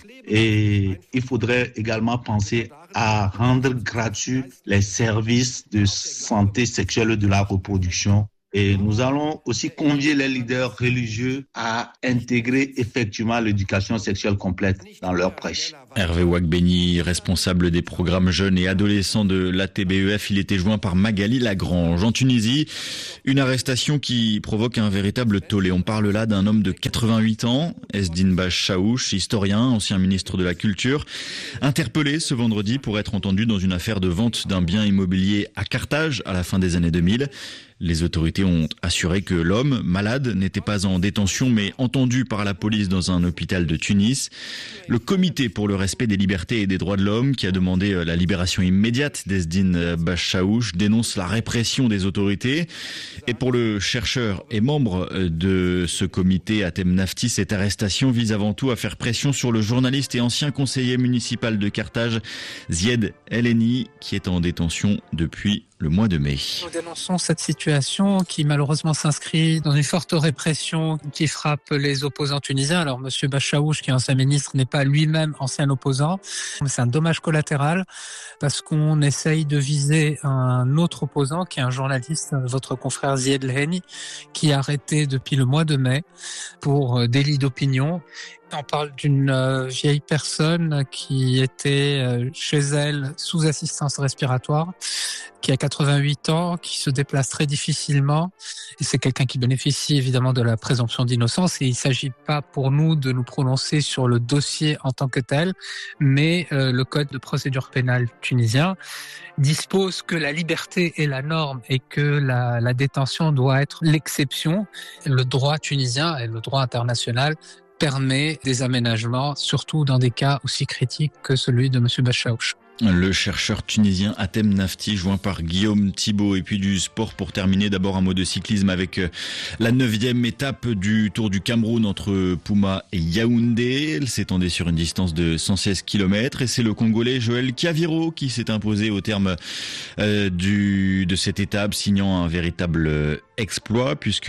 Et il faudrait également penser à rendre gratuits les services de santé sexuelle et de la reproduction. Et nous allons aussi convier les leaders religieux à intégrer effectivement l'éducation sexuelle complète dans leurs prêches. Hervé Ouagbeni, responsable des programmes jeunes et adolescents de l'A T B E F, il était joint par Magali Lagrange. En Tunisie, une arrestation qui provoque un véritable tollé. On parle là d'un homme de quatre-vingt-huit ans, Ezdine Bachaouch, historien, ancien ministre de la Culture, interpellé ce vendredi pour être entendu dans une affaire de vente d'un bien immobilier à Carthage à la fin des années deux mille. Les autorités ont assuré que l'homme, malade, n'était pas en détention mais entendu par la police dans un hôpital de Tunis. Le comité pour le respect des libertés et des droits de l'homme, qui a demandé la libération immédiate d'Ezdine Bachaouch, dénonce la répression des autorités. Et pour le chercheur et membre de ce comité, Hatem Nafti, cette arrestation vise avant tout à faire pression sur le journaliste et ancien conseiller municipal de Carthage, Zied Eleni, qui est en détention depuis le mois de mai. Nous dénonçons cette situation qui malheureusement s'inscrit dans une forte répression qui frappe les opposants tunisiens. Alors Monsieur Bachaouch, qui est ancien ministre, n'est pas lui-même ancien opposant. C'est un dommage collatéral parce qu'on essaye de viser un autre opposant qui est un journaliste, votre confrère Zied Eleni, qui est arrêté depuis le mois de mai pour délit d'opinion. On parle d'une euh, vieille personne qui était euh, chez elle sous assistance respiratoire, qui a quatre-vingt-huit ans, qui se déplace très difficilement. Et c'est quelqu'un qui bénéficie évidemment de la présomption d'innocence. Et il ne s'agit pas pour nous de nous prononcer sur le dossier en tant que tel, mais euh, le Code de procédure pénale tunisien dispose que la liberté est la norme et que la, la détention doit être l'exception. Le droit tunisien et le droit international permet des aménagements, surtout dans des cas aussi critiques que celui de M. Bachaouch. Le chercheur tunisien Hatem Nafti, joint par Guillaume Thibault. Et puis du sport pour terminer, d'abord un mot de cyclisme avec la neuvième étape du Tour du Cameroun entre Pouma et Yaoundé. Elle s'étendait sur une distance de cent seize kilomètres et c'est le Congolais Joël Chiaviro qui s'est imposé au terme euh, du, de cette étape, signant un véritable exploit puisque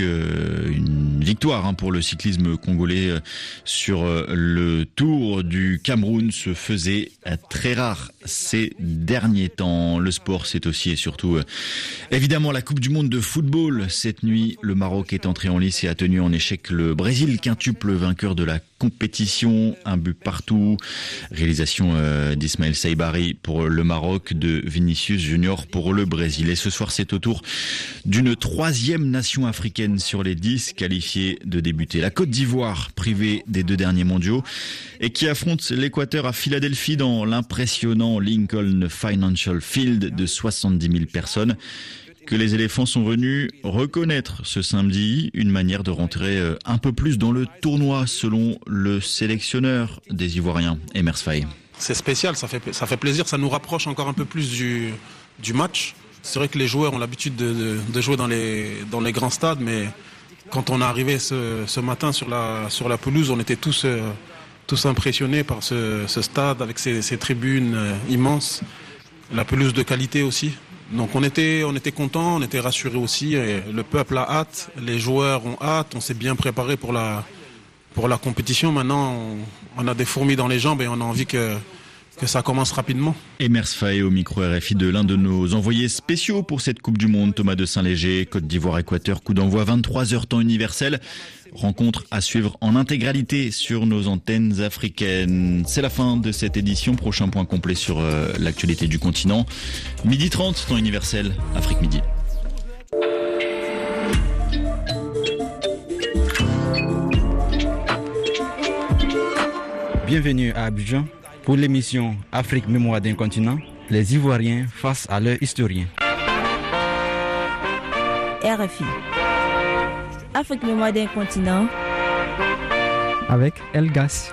une victoire hein, pour le cyclisme congolais sur le Tour du Cameroun se faisait très rare ces derniers temps. Le sport, c'est aussi et surtout euh, évidemment la Coupe du Monde de football. Cette nuit, le Maroc est entré en lice et a tenu en échec le Brésil, quintuple vainqueur de la compétition. Un but partout. Réalisation euh, d'Ismaël Saibari pour le Maroc, de Vinicius Junior pour le Brésil. Et ce soir, c'est au tour d'une troisième nation africaine sur les dix qualifiées de débuter. La Côte d'Ivoire, privée des deux derniers mondiaux et qui affronte l'Équateur à Philadelphie dans l'impressionnant Lincoln Financial Field de soixante-dix mille personnes, que les éléphants sont venus reconnaître ce samedi, une manière de rentrer un peu plus dans le tournoi selon le sélectionneur des Ivoiriens, Emers Faye. C'est spécial, ça fait, ça fait plaisir, ça nous rapproche encore un peu plus du, du match. C'est vrai que les joueurs ont l'habitude de, de, de jouer dans les, dans les grands stades, mais quand on est arrivé ce, ce matin sur la, sur la pelouse, on était tous... Euh, tous impressionnés par ce, ce stade avec ses, ses tribunes euh, immenses, la pelouse de qualité aussi. Donc on était, on était contents, on était rassurés aussi. Et le peuple a hâte, les joueurs ont hâte, on s'est bien préparé pour la, pour la compétition. Maintenant, on, on a des fourmis dans les jambes et on a envie que, que ça commence rapidement. Emers Faye au micro R F I de l'un de nos envoyés spéciaux pour cette Coupe du Monde, Thomas de Saint-Léger, Côte d'Ivoire-Équateur, coup d'envoi vingt-trois heures temps universel. Rencontre à suivre en intégralité sur nos antennes africaines. C'est la fin de cette édition. Prochain point complet sur euh, l'actualité du continent. midi trente, temps universel, Afrique Midi. Bienvenue à Abidjan pour l'émission Afrique Mémoire d'un continent, les Ivoiriens face à leurs historiens. R F I. Afrique Mémoire d'un continent. Avec Elgas.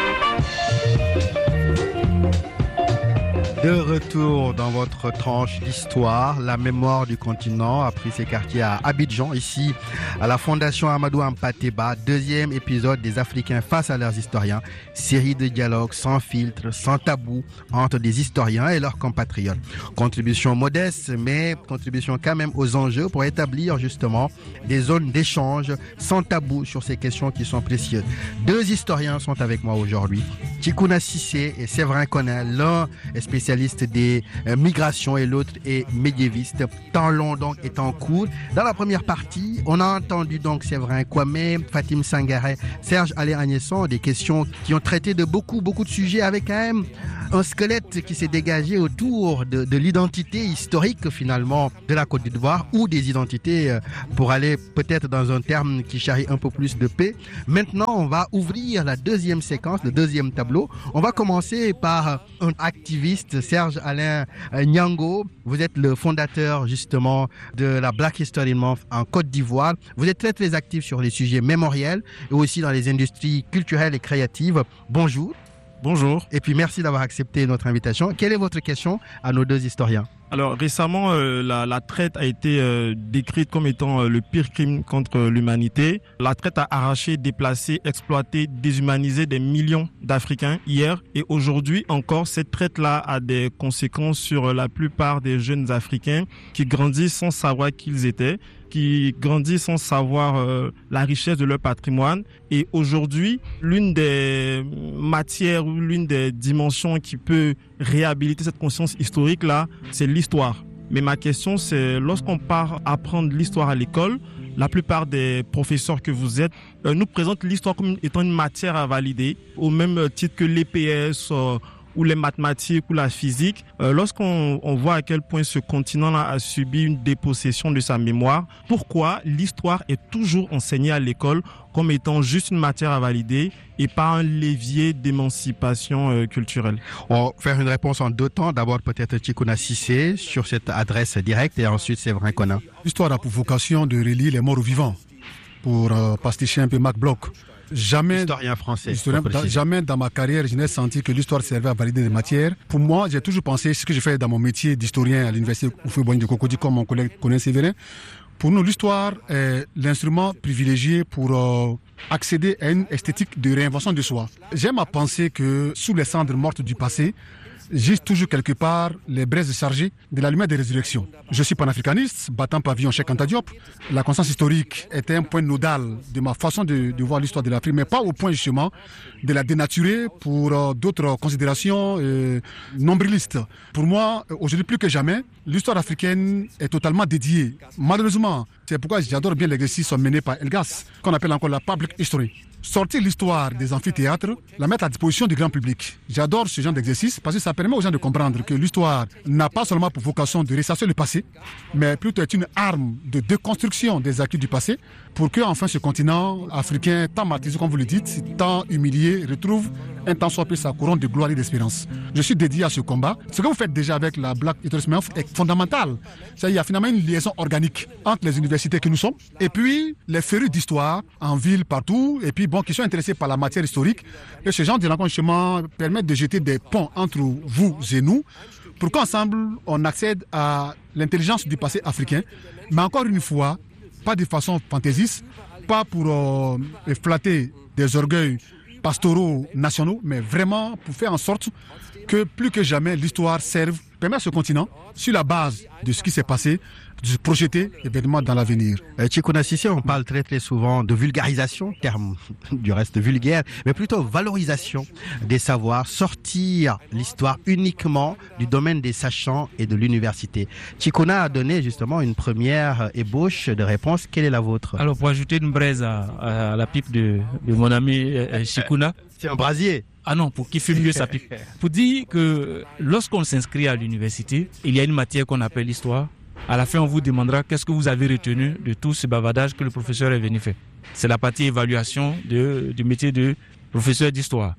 De retour dans votre tranche d'histoire, la mémoire du continent a pris ses quartiers à Abidjan, ici à la Fondation Amadou Hampâté-Bâ, deuxième épisode des Africains face à leurs historiens, série de dialogues sans filtre, sans tabou entre des historiens et leurs compatriotes. Contribution modeste, mais contribution quand même aux enjeux pour établir justement des zones d'échange sans tabou sur ces questions qui sont précieuses. Deux historiens sont avec moi aujourd'hui, Tchikouna Cissé et Séverin Konin, l'un est spécialiste des euh, migrations et l'autre est médiéviste. Temps long donc est en cours. Dans la première partie, on a entendu donc Séverin Kwame, Fatim Sangaré, Serge Alain Agnesson, des questions qui ont traité de beaucoup, beaucoup de sujets avec quand même un squelette qui s'est dégagé autour de, de l'identité historique finalement de la Côte d'Ivoire ou des identités euh, pour aller peut-être dans un terme qui charrie un peu plus de paix. Maintenant, on va ouvrir la deuxième séquence, le deuxième tableau. On va commencer par un activiste, Serge Alain Nyango. Vous êtes le fondateur justement de la Black History Month en Côte d'Ivoire. Vous êtes très très actif sur les sujets mémoriels et aussi dans les industries culturelles et créatives. Bonjour. Bonjour. Et puis merci d'avoir accepté notre invitation. Quelle est votre question à nos deux historiens? Alors récemment, euh, la, la traite a été euh, décrite comme étant euh, le pire crime contre l'humanité. La traite a arraché, déplacé, exploité, déshumanisé des millions d'Africains hier. Et aujourd'hui encore, cette traite-là a des conséquences sur la plupart des jeunes Africains qui grandissent sans savoir qui ils étaient, qui grandissent sans savoir euh, la richesse de leur patrimoine. Et aujourd'hui, l'une des matières ou l'une des dimensions qui peut réhabiliter cette conscience historique-là, c'est l'histoire. Mais ma question, c'est lorsqu'on part apprendre l'histoire à l'école, la plupart des professeurs que vous êtes euh, nous présentent l'histoire comme étant une matière à valider, au même titre que l'E P S euh, ou les mathématiques ou la physique. Euh, lorsqu'on on voit à quel point ce continent-là a subi une dépossession de sa mémoire, pourquoi l'histoire est toujours enseignée à l'école comme étant juste une matière à valider et pas un levier d'émancipation euh, culturelle? On va faire une réponse en deux temps. D'abord peut-être Tchikouna Cissé sur cette adresse directe et ensuite Séverin Konin. L'histoire a pour vocation de relier les morts aux vivants, pour euh, pasticher un peu Mac Bloch. Jamais, historien français. Historien, dans, jamais dans ma carrière, je n'ai senti que l'histoire servait à valider des matières. Pour moi, j'ai toujours pensé, ce que je fais dans mon métier d'historien à l'université Houphouët-Boigny de Cocody, comme mon collègue Konin Séverin, pour nous, l'histoire est l'instrument privilégié pour euh, accéder à une esthétique de réinvention de soi. J'aime à penser que sous les cendres mortes du passé, gisent toujours quelque part les braises chargées de la lumière des résurrections. Je suis panafricaniste, battant pavillon Cheikh Anta Diop. La conscience historique était un point nodal de ma façon de, de voir l'histoire de l'Afrique, mais pas au point justement de la dénaturer pour euh, d'autres considérations euh, nombrilistes. Pour moi, aujourd'hui plus que jamais, l'histoire africaine est totalement dédiée. Malheureusement, c'est pourquoi j'adore bien l'exercice mené par Elgas, qu'on appelle encore la public history. Sortir l'histoire des amphithéâtres, la mettre à disposition du grand public. J'adore ce genre d'exercice parce que ça permet aux gens de comprendre que l'histoire n'a pas seulement pour vocation de ressasser le passé, mais plutôt est une arme de déconstruction des acquis du passé pour que enfin ce continent africain, tant martyrisé comme vous le dites, tant humilié, retrouve un tant soit peu sa couronne de gloire et d'espérance. Je suis dédié à ce combat. Ce que vous faites déjà avec la Black History Month est fondamental. Ça, il y a finalement une liaison organique entre les universités que nous sommes et puis les férus d'histoire en ville partout et puis bon, qui sont intéressés par la matière historique. Et ce genre de rencontres justement permettent de jeter des ponts entre vous et nous pour qu'ensemble on accède à l'intelligence du passé africain. Mais encore une fois, pas de façon fantaisiste, pas pour euh, flatter des orgueils pastoraux nationaux, mais vraiment pour faire en sorte que plus que jamais l'histoire serve, permet à ce continent, sur la base de ce qui s'est passé, de se projeter évidemment dans l'avenir. Euh, Tchikouna Cissé, on parle très très souvent de vulgarisation, terme du reste vulgaire, mais plutôt valorisation des savoirs, sortir l'histoire uniquement du domaine des sachants et de l'université. Tchikouna a donné justement une première ébauche de réponse. Quelle est la vôtre? Alors pour ajouter une braise à, à la pipe de, de mon ami euh, Tchikouna. C'est un brasier. Ah non, pour qu'il fume mieux sa pipe. Pour dire que lorsqu'on s'inscrit à l'université, il y a une matière qu'on appelle l'histoire. À la fin, on vous demandera qu'est-ce que vous avez retenu de tout ce bavardage que le professeur est venu faire. C'est la partie évaluation de, du métier de professeur d'histoire.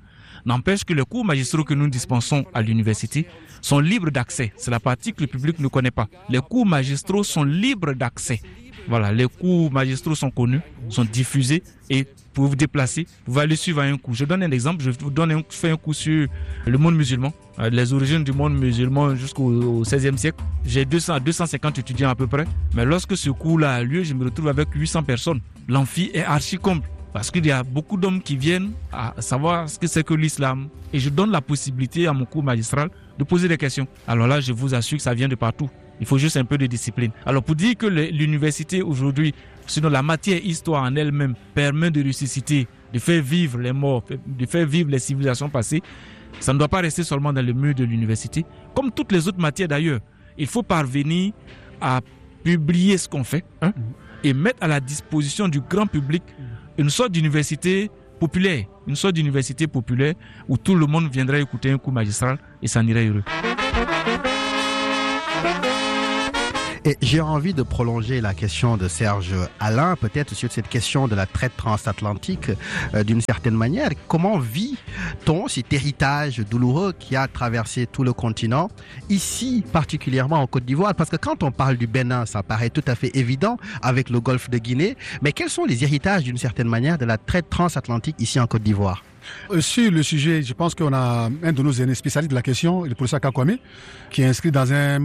N'empêche que les cours magistraux que nous dispensons à l'université sont libres d'accès. C'est la partie que le public ne connaît pas. Les cours magistraux sont libres d'accès. Voilà, les cours magistraux sont connus, sont diffusés et pour vous déplacer, vous pouvez aller suivre un cours. Je donne un exemple, je vous donne un, fais un cours sur le monde musulman, les origines du monde musulman jusqu'au seizième siècle. J'ai deux cents à deux cent cinquante étudiants à peu près, mais lorsque ce cours-là a lieu, je me retrouve avec huit cents personnes. L'amphi est archi comble parce qu'il y a beaucoup d'hommes qui viennent à savoir ce que c'est que l'islam et je donne la possibilité à mon cours magistral de poser des questions. Alors là, je vous assure que ça vient de partout. Il faut juste un peu de discipline. Alors pour dire que l'université aujourd'hui, sinon la matière histoire en elle-même permet de ressusciter, de faire vivre les morts, de faire vivre les civilisations passées, ça ne doit pas rester seulement dans le mur de l'université. Comme toutes les autres matières d'ailleurs, il faut parvenir à publier ce qu'on fait hein, et mettre à la disposition du grand public une sorte d'université populaire, une sorte d'université populaire où tout le monde viendrait écouter un cours magistral et s'en irait heureux. Et j'ai envie de prolonger la question de Serge Alain, peut-être sur cette question de la traite transatlantique euh, d'une certaine manière. Comment vit-on cet héritage douloureux qui a traversé tout le continent, ici particulièrement en Côte d'Ivoire? Parce que quand on parle du Bénin, ça paraît tout à fait évident avec le golfe de Guinée. Mais quels sont les héritages d'une certaine manière de la traite transatlantique ici en Côte d'Ivoire? Sur le sujet, je pense qu'on a un de nos aînés spécialistes de la question, le professeur Kakwame, qui est inscrit dans un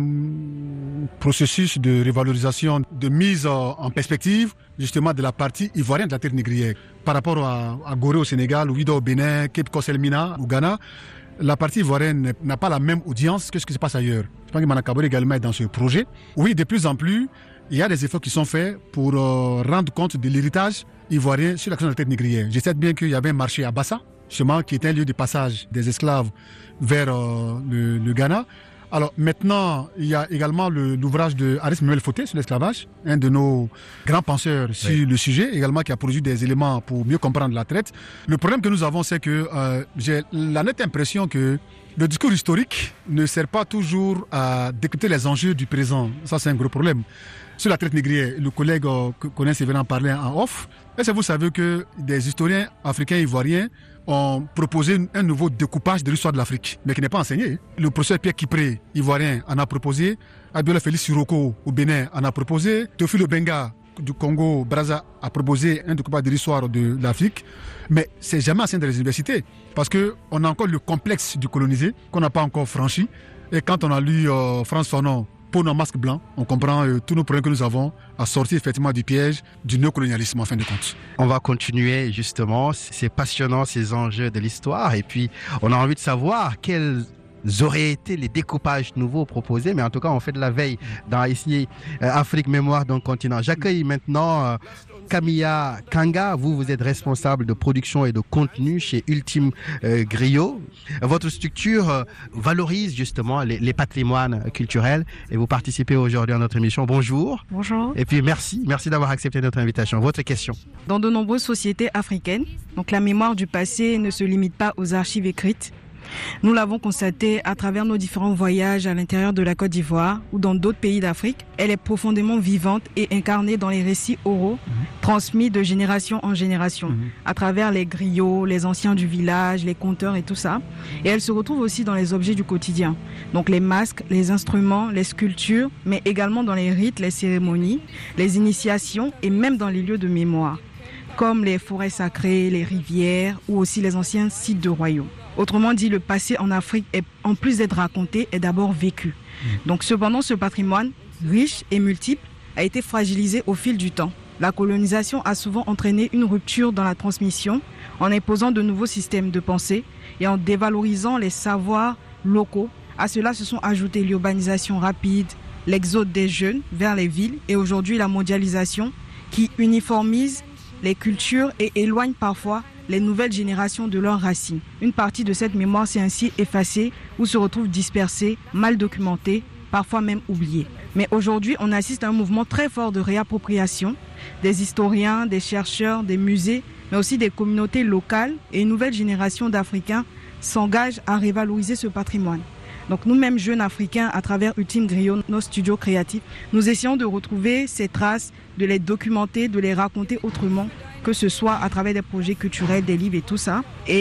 processus de révalorisation, de mise en perspective, justement, de la partie ivoirienne de la terre négrière. Par rapport à, à Gorée au Sénégal, Ouido au Bénin, Cape Coast-Elmina au Ghana, la partie ivoirienne n'a pas la même audience que ce qui se passe ailleurs. Je pense que Manakabore également est dans ce projet. Oui, de plus en plus, il y a des efforts qui sont faits pour euh, rendre compte de l'héritage ivoirien sur la question de la traite négrière. Je sais bien qu'il y avait un marché à Bassa, justement, qui était un lieu de passage des esclaves vers euh, le, le Ghana. Alors maintenant, il y a également l'ouvrage de Aris Memuel Fauté sur l'esclavage, un de nos grands penseurs sur oui. le sujet, également qui a produit des éléments pour mieux comprendre la traite. Le problème que nous avons, c'est que euh, j'ai la nette impression que le discours historique ne sert pas toujours à décrypter les enjeux du présent. Ça, c'est un gros problème. Sur la traite négrière, le collègue euh, Conan Sévérin parlait en off. Est-ce que vous savez que des historiens africains et ivoiriens ont proposé un nouveau découpage de l'histoire de l'Afrique, mais qui n'est pas enseigné. Le professeur Pierre Kipré, ivoirien, en a proposé. Abiola Félix Siroko, au Bénin, en a proposé. Théophile Obenga, du Congo, Brazza, a proposé un découpage de l'histoire de l'Afrique. Mais c'est jamais enseigné dans les universités, parce qu'on a encore le complexe du colonisé, qu'on n'a pas encore franchi. Et quand on a lu euh, France Fanon, Pour nos masques blancs, on comprend euh, tous nos problèmes que nous avons à sortir effectivement du piège du néocolonialisme en fin de compte. On va continuer justement, c'est passionnant ces enjeux de l'histoire et puis on a envie de savoir quels auraient été les découpages nouveaux proposés, mais en tout cas on fait de la veille dans ici euh, Afrique Mémoire d'un continent. J'accueille maintenant euh, Camilla Kanga, vous, vous êtes responsable de production et de contenu chez Ultime euh, Griot. Votre structure euh, valorise justement les, les patrimoines culturels et vous participez aujourd'hui à notre émission. Bonjour. Bonjour. Et puis merci, merci d'avoir accepté notre invitation. Votre question? Dans de nombreuses sociétés africaines, donc la mémoire du passé ne se limite pas aux archives écrites. Nous l'avons constaté à travers nos différents voyages à l'intérieur de la Côte d'Ivoire ou dans d'autres pays d'Afrique. Elle est profondément vivante et incarnée dans les récits oraux, mmh. transmis de génération en génération, mmh. à travers les griots, les anciens du village, les conteurs et tout ça. Et elle se retrouve aussi dans les objets du quotidien. Donc les masques, les instruments, les sculptures, mais également dans les rites, les cérémonies, les initiations et même dans les lieux de mémoire, comme les forêts sacrées, les rivières ou aussi les anciens sites de royaumes. Autrement dit, le passé en Afrique, est, en plus d'être raconté, est d'abord vécu. Donc cependant, ce patrimoine, riche et multiple, a été fragilisé au fil du temps. La colonisation a souvent entraîné une rupture dans la transmission en imposant de nouveaux systèmes de pensée et en dévalorisant les savoirs locaux. À cela se sont ajoutées l'urbanisation rapide, l'exode des jeunes vers les villes et aujourd'hui la mondialisation qui uniformise les cultures et éloigne parfois les nouvelles générations de leurs racines. Une partie de cette mémoire s'est ainsi effacée ou se retrouve dispersée, mal documentée, parfois même oubliée. Mais aujourd'hui, on assiste à un mouvement très fort de réappropriation des historiens, des chercheurs, des musées, mais aussi des communautés locales et une nouvelle génération d'Africains s'engagent à revaloriser ce patrimoine. Donc nous-mêmes, jeunes Africains, à travers Ultime Griot, nos studios créatifs, nous essayons de retrouver ces traces, de les documenter, de les raconter autrement, que ce soit à travers des projets culturels, des livres et tout ça. Et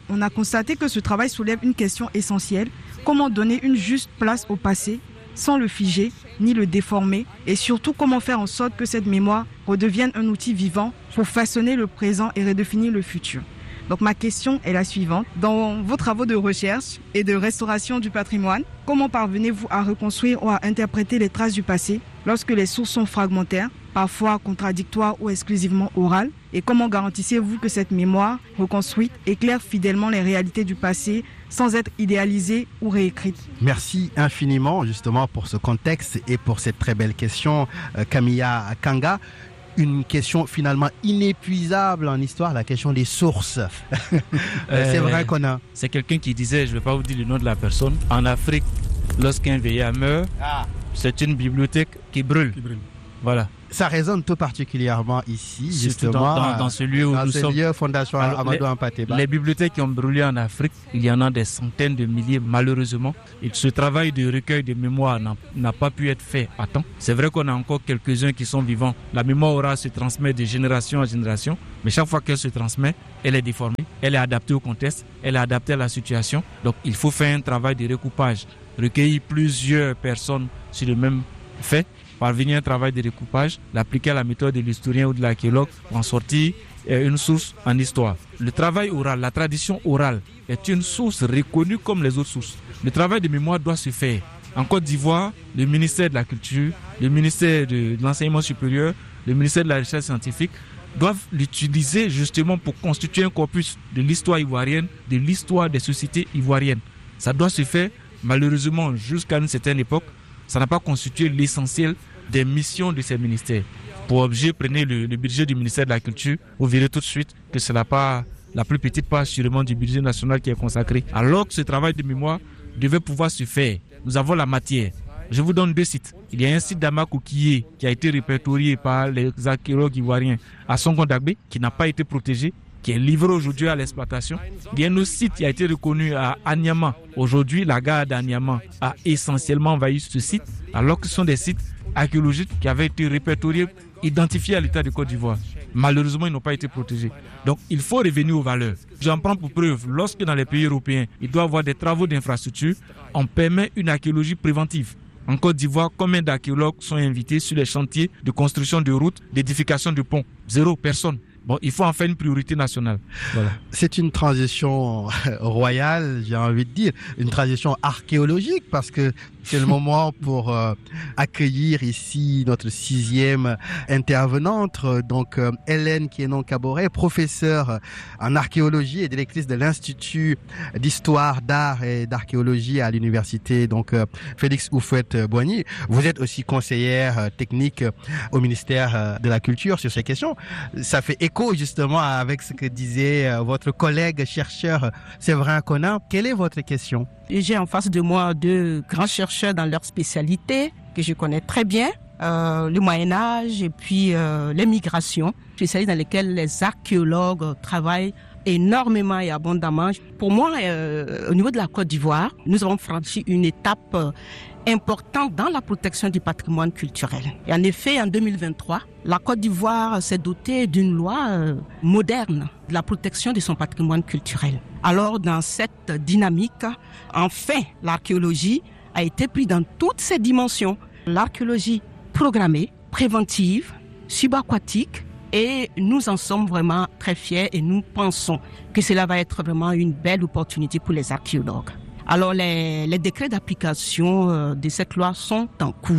on a constaté que ce travail soulève une question essentielle. Comment donner une juste place au passé sans le figer ni le déformer, et surtout comment faire en sorte que cette mémoire redevienne un outil vivant pour façonner le présent et redéfinir le futur. Donc ma question est la suivante. Dans vos travaux de recherche et de restauration du patrimoine, comment parvenez-vous à reconstruire ou à interpréter les traces du passé lorsque les sources sont fragmentaires, parfois contradictoires ou exclusivement orales? Et comment garantissez-vous que cette mémoire reconstruite éclaire fidèlement les réalités du passé sans être idéalisée ou réécrite? Merci infiniment justement pour ce contexte et pour cette très belle question, Camilla Kanga. Une question finalement inépuisable en histoire, la question des sources. euh, c'est vrai qu'on a... C'est quelqu'un qui disait, je ne vais pas vous dire le nom de la personne, en Afrique, lorsqu'un vieillard meurt, ah. c'est une bibliothèque qui brûle. Qui brûle. Voilà. Ça résonne tout particulièrement ici, Surtout justement, dans, dans, dans ce lieu où dans nous ce sommes. lieu, Fondation Alors, Amadou Hampâté-Bâ. Les bibliothèques qui ont brûlé en Afrique, il y en a des centaines de milliers, malheureusement. Et ce travail de recueil de mémoire n'a, n'a pas pu être fait à temps. C'est vrai qu'on a encore quelques-uns qui sont vivants. La mémoire orale se transmet de génération en génération, mais chaque fois qu'elle se transmet, elle est déformée, elle est adaptée au contexte, elle est adaptée à la situation. Donc il faut faire un travail de recoupage, recueillir plusieurs personnes sur le même fait, parvenir à un travail de recoupage, l'appliquer à la méthode de l'historien ou de l'archéologue pour en sortir une source en histoire. Le travail oral, la tradition orale est une source reconnue comme les autres sources. Le travail de mémoire doit se faire. En Côte d'Ivoire, le ministère de la Culture, le ministère de l'Enseignement supérieur, le ministère de la Recherche scientifique doivent l'utiliser justement pour constituer un corpus de l'histoire ivoirienne, de l'histoire des sociétés ivoiriennes. Ça doit se faire, malheureusement, jusqu'à une certaine époque. Ça n'a pas constitué l'essentiel des missions de ces ministères. Pour objet, prenez le, le budget du ministère de la Culture, vous verrez tout de suite que ce n'est pas la plus petite part sûrement du budget national qui est consacré. Alors que ce travail de mémoire devait pouvoir se faire. Nous avons la matière. Je vous donne deux sites. Il y a un site d'Amakoukié qui a été répertorié par les archéologues ivoiriens à Songo-Dagbe, qui n'a pas été protégé, qui est livré aujourd'hui à l'exploitation. Il y a un autre site qui a été reconnu à Anyama. Aujourd'hui, la gare d'Anyama a essentiellement envahi ce site, alors que ce sont des sites archéologiques qui avaient été répertoriés, identifiés à l'État de Côte d'Ivoire. Malheureusement, ils n'ont pas été protégés. Donc, il faut revenir aux valeurs. J'en prends pour preuve, lorsque dans les pays européens, il doit y avoir des travaux d'infrastructure, on permet une archéologie préventive. En Côte d'Ivoire, combien d'archéologues sont invités sur les chantiers de construction de routes, d'édification de ponts? Zéro, personne. Bon, il faut en faire une priorité nationale. Voilà. C'est une transition royale, j'ai envie de dire, une transition archéologique, parce que c'est le moment pour euh, accueillir ici notre sixième intervenante, donc euh, Hélène Kienon-Kaboré, professeure en archéologie et directrice de l'Institut d'histoire, d'art et d'archéologie à l'université donc euh, Félix Houphouët-Boigny. Vous êtes aussi conseillère euh, technique au ministère euh, de la Culture sur ces questions. Ça fait écho justement avec ce que disait euh, votre collègue chercheur Séverin Conant. Quelle est votre question? J'ai en face de moi deux grands chercheurs dans leur spécialité que je connais très bien, euh, le Moyen-Âge et puis euh, les migrations, spécialistes dans lesquelles les archéologues travaillent énormément et abondamment. Pour moi, euh, au niveau de la Côte d'Ivoire, nous avons franchi une étape euh, importante dans la protection du patrimoine culturel. Et en effet, en deux mille vingt-trois, la Côte d'Ivoire s'est dotée d'une loi euh, moderne de la protection de son patrimoine culturel. Alors, dans cette dynamique, enfin, l'archéologie a été prise dans toutes ses dimensions. L'archéologie programmée, préventive, subaquatique, et nous en sommes vraiment très fiers et nous pensons que cela va être vraiment une belle opportunité pour les archéologues. Alors, les, les décrets d'application euh, de cette loi sont en cours.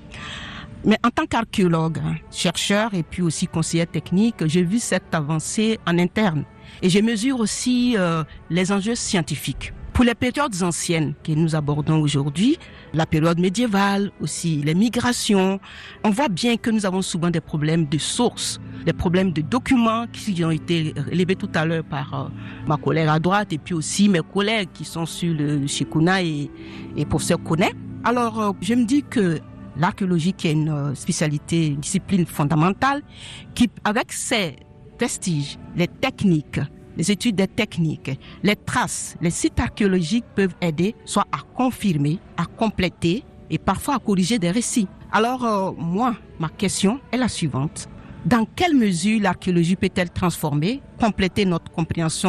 Mais en tant qu'archéologue, chercheur et puis aussi conseiller technique, j'ai vu cette avancée en interne. Et je mesure aussi euh, les enjeux scientifiques. Pour les périodes anciennes que nous abordons aujourd'hui, la période médiévale, aussi les migrations, on voit bien que nous avons souvent des problèmes de sources, des problèmes de documents qui ont été relevés tout à l'heure par euh, ma collègue à droite et puis aussi mes collègues qui sont sur le Shikuna et, et professeur Koné. Alors, euh, je me dis que l'archéologie, qui est une spécialité, une discipline fondamentale, qui, avec ses vestiges, les techniques, les études des techniques, les traces, les sites archéologiques peuvent aider soit à confirmer, à compléter et parfois à corriger des récits. Alors, euh, moi, ma question est la suivante. Dans quelle mesure l'archéologie peut-elle transformer, compléter notre compréhension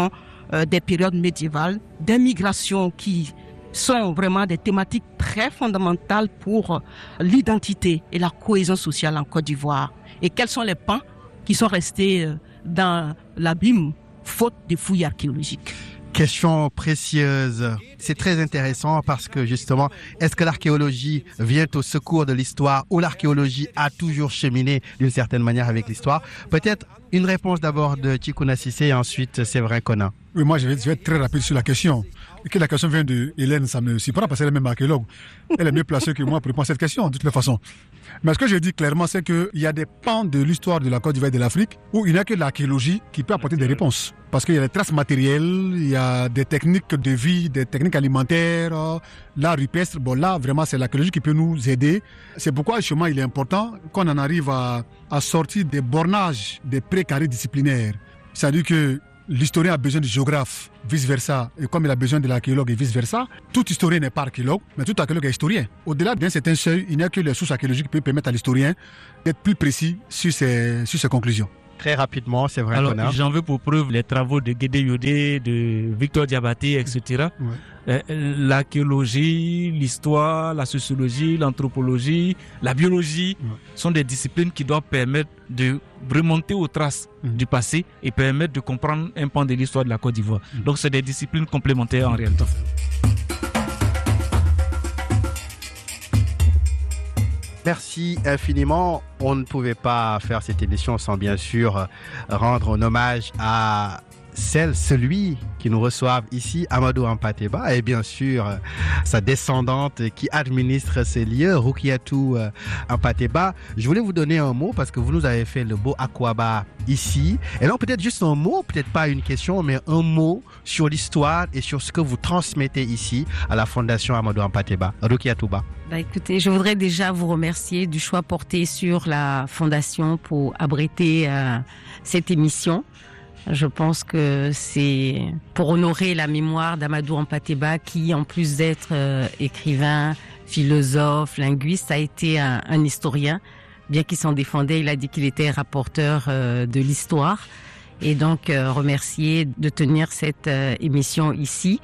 euh, des périodes médiévales, des migrations qui sont vraiment des thématiques très fondamentales pour l'identité et la cohésion sociale en Côte d'Ivoire. Et quels sont les pans qui sont restés dans l'abîme faute de fouilles archéologiques. Question précieuse. C'est très intéressant parce que justement, est-ce que l'archéologie vient au secours de l'histoire ou l'archéologie a toujours cheminé d'une certaine manière avec l'histoire? Peut-être une réponse d'abord de Tchikouna Cissé et ensuite Séverin Kona. Oui, moi je vais, je vais être très rapide sur la question. Et que la question vient de Hélène, ça me surprend parce qu'elle est même archéologue. Elle est mieux placée que moi pour répondre à cette question, de toute façon. Mais ce que je dis clairement, c'est qu'il y a des pans de l'histoire de la Côte d'Ivoire et de l'Afrique où il n'y a que l'archéologie qui peut apporter des réponses. Parce qu'il y a des traces matérielles, il y a des techniques de vie, des techniques alimentaires, l'art rupestre. Bon, là, vraiment, c'est l'archéologie qui peut nous aider. C'est pourquoi, justement, il est important qu'on en arrive à, à sortir des bornages, des précarés disciplinaires. C'est-à-dire que l'historien a besoin de géographe, vice-versa. Et comme il a besoin de l'archéologue et vice-versa, tout historien n'est pas archéologue, mais tout archéologue est historien. Au-delà d'un certain seuil, il n'y a que les sources archéologiques qui peuvent permettre à l'historien d'être plus précis sur ses, sur ses conclusions. Très rapidement, c'est vrai. Alors, j'en veux pour preuve les travaux de Guédé Yodé, de Victor Diabaté, et cetera. Ouais. Euh, l'archéologie, l'histoire, la sociologie, l'anthropologie, la biologie ouais. sont des disciplines qui doivent permettre de remonter aux traces mmh. du passé et permettre de comprendre un pan de l'histoire de la Côte d'Ivoire. Mmh. Donc, c'est des disciplines complémentaires en réalité. Merci infiniment. On ne pouvait pas faire cette émission sans bien sûr rendre un hommage à celle, celui qui nous reçoivent ici, Amadou Hampâté-Bâ, et bien sûr sa descendante qui administre ces lieux, Roukiatou Hampâté-Bâ. Je voulais vous donner un mot parce que vous nous avez fait le beau Akwaba ici. Et donc peut-être juste un mot, peut-être pas une question, mais un mot sur l'histoire et sur ce que vous transmettez ici à la Fondation Amadou Hampâté-Bâ. Roukiatou Ba. Bah écoutez, je voudrais déjà vous remercier du choix porté sur la Fondation pour abriter euh, cette émission. Je pense que c'est pour honorer la mémoire d'Amadou Hampâté-Bâ qui, en plus d'être euh, écrivain, philosophe, linguiste, a été un, un historien. Bien qu'il s'en défendait, il a dit qu'il était rapporteur euh, de l'histoire. Et donc, euh, remercier de tenir cette euh, émission ici.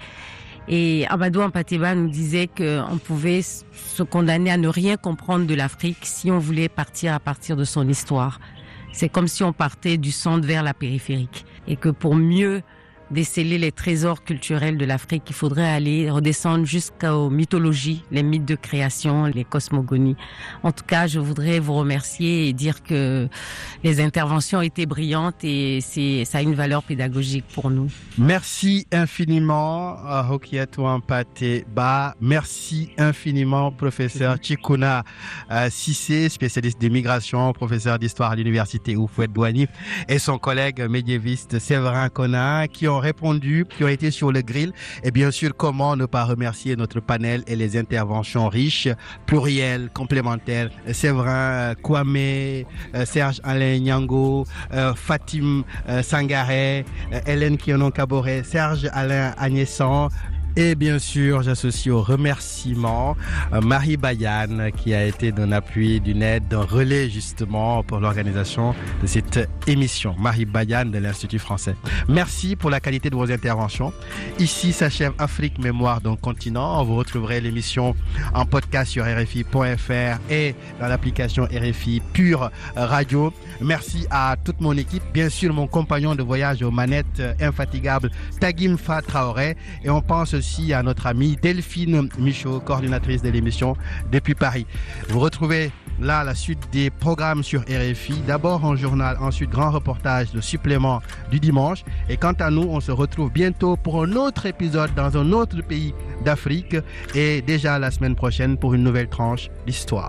Et Amadou Hampâté-Bâ nous disait qu'on pouvait se condamner à ne rien comprendre de l'Afrique si on voulait partir à partir de son histoire. C'est comme si on partait du centre vers la périphérique. Et que pour mieux déceler les trésors culturels de l'Afrique, il faudrait aller redescendre jusqu'aux mythologies, les mythes de création, les cosmogonies. En tout cas, je voudrais vous remercier et dire que les interventions étaient brillantes et c'est, ça a une valeur pédagogique pour nous. Merci infiniment, Roukiatou Hampâté-Bâ. Merci infiniment, professeur Tchikouna Cissé, spécialiste des migrations, professeur d'histoire à l'université Houphouët-Boigny, et son collègue médiéviste Séverin Kona, qui ont répondu, qui ont été sur le grill. Et bien sûr, comment ne pas remercier notre panel et les interventions riches, plurielles, complémentaires. Séverin Kwame, Serge Alain Nyango, euh, Fatim euh, Sangaré, euh, Hélène Kionon Kaboré, Serge Alain Agnessan. Et bien sûr, j'associe au remerciement euh, Marie Bayane qui a été d'un appui, d'une aide, d'un relais justement pour l'organisation de cette émission. Marie Bayane de l'Institut français. Merci pour la qualité de vos interventions. Ici s'achève Afrique Mémoire d'un continent. Vous retrouverez l'émission en podcast sur R F I point F R et dans l'application R F I Pure Radio. Merci à toute mon équipe. Bien sûr, mon compagnon de voyage aux manettes infatigables, Tagim Fa Traoré. Et on pense aussi à notre amie Delphine Michaud, coordinatrice de l'émission depuis Paris. Vous retrouvez là la suite des programmes sur R F I. D'abord un journal, ensuite grand reportage, le supplément du dimanche. Et quant à nous, on se retrouve bientôt pour un autre épisode dans un autre pays d'Afrique. Et déjà la semaine prochaine pour une nouvelle tranche d'histoire.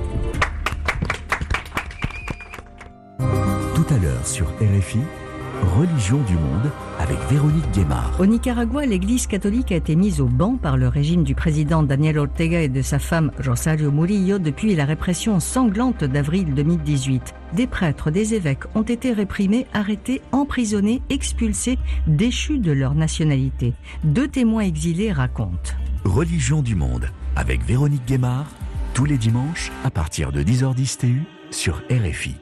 Tout à l'heure sur R F I, Religion du monde avec Véronique Guémard. Au Nicaragua, l'église catholique a été mise au ban par le régime du président Daniel Ortega et de sa femme Rosario Murillo depuis la répression sanglante d'avril deux mille dix-huit. Des prêtres, des évêques ont été réprimés, arrêtés, emprisonnés, expulsés, déchus de leur nationalité. Deux témoins exilés racontent. Religion du monde avec Véronique Guémard, tous les dimanches à partir de dix heures dix T U sur R F I.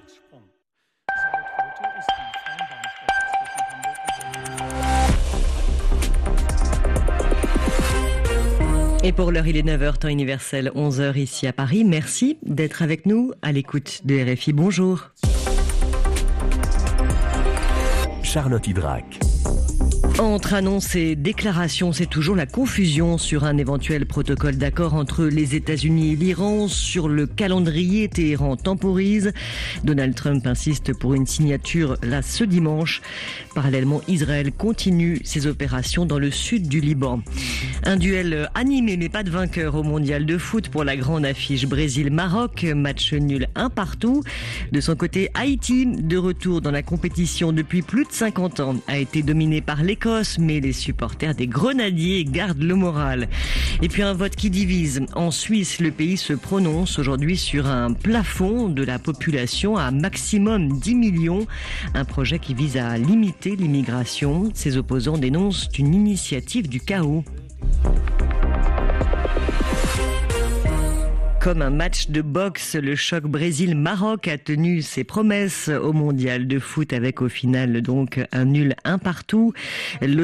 Et pour l'heure, il est neuf heures, temps universel, onze heures ici à Paris. Merci d'être avec nous à l'écoute de R F I. Bonjour. Charlotte Hydrac. Entre annonces et déclarations, c'est toujours la confusion sur un éventuel protocole d'accord entre les États-Unis et l'Iran. Sur le calendrier, Téhéran temporise. Donald Trump insiste pour une signature là ce dimanche. Parallèlement, Israël continue ses opérations dans le sud du Liban. Un duel animé mais pas de vainqueur au mondial de foot pour la grande affiche Brésil-Maroc. Match nul un partout. De son côté, Haïti, de retour dans la compétition depuis plus de cinquante ans, a été dominé par l'Écosse. Mais les supporters des Grenadiers gardent le moral. Et puis un vote qui divise. En Suisse, le pays se prononce aujourd'hui sur un plafond de la population à maximum dix millions. Un projet qui vise à limiter l'immigration. Ses opposants dénoncent une initiative du chaos. Comme un match de boxe, le choc Brésil-Maroc a tenu ses promesses au mondial de foot avec au final donc un nul un partout.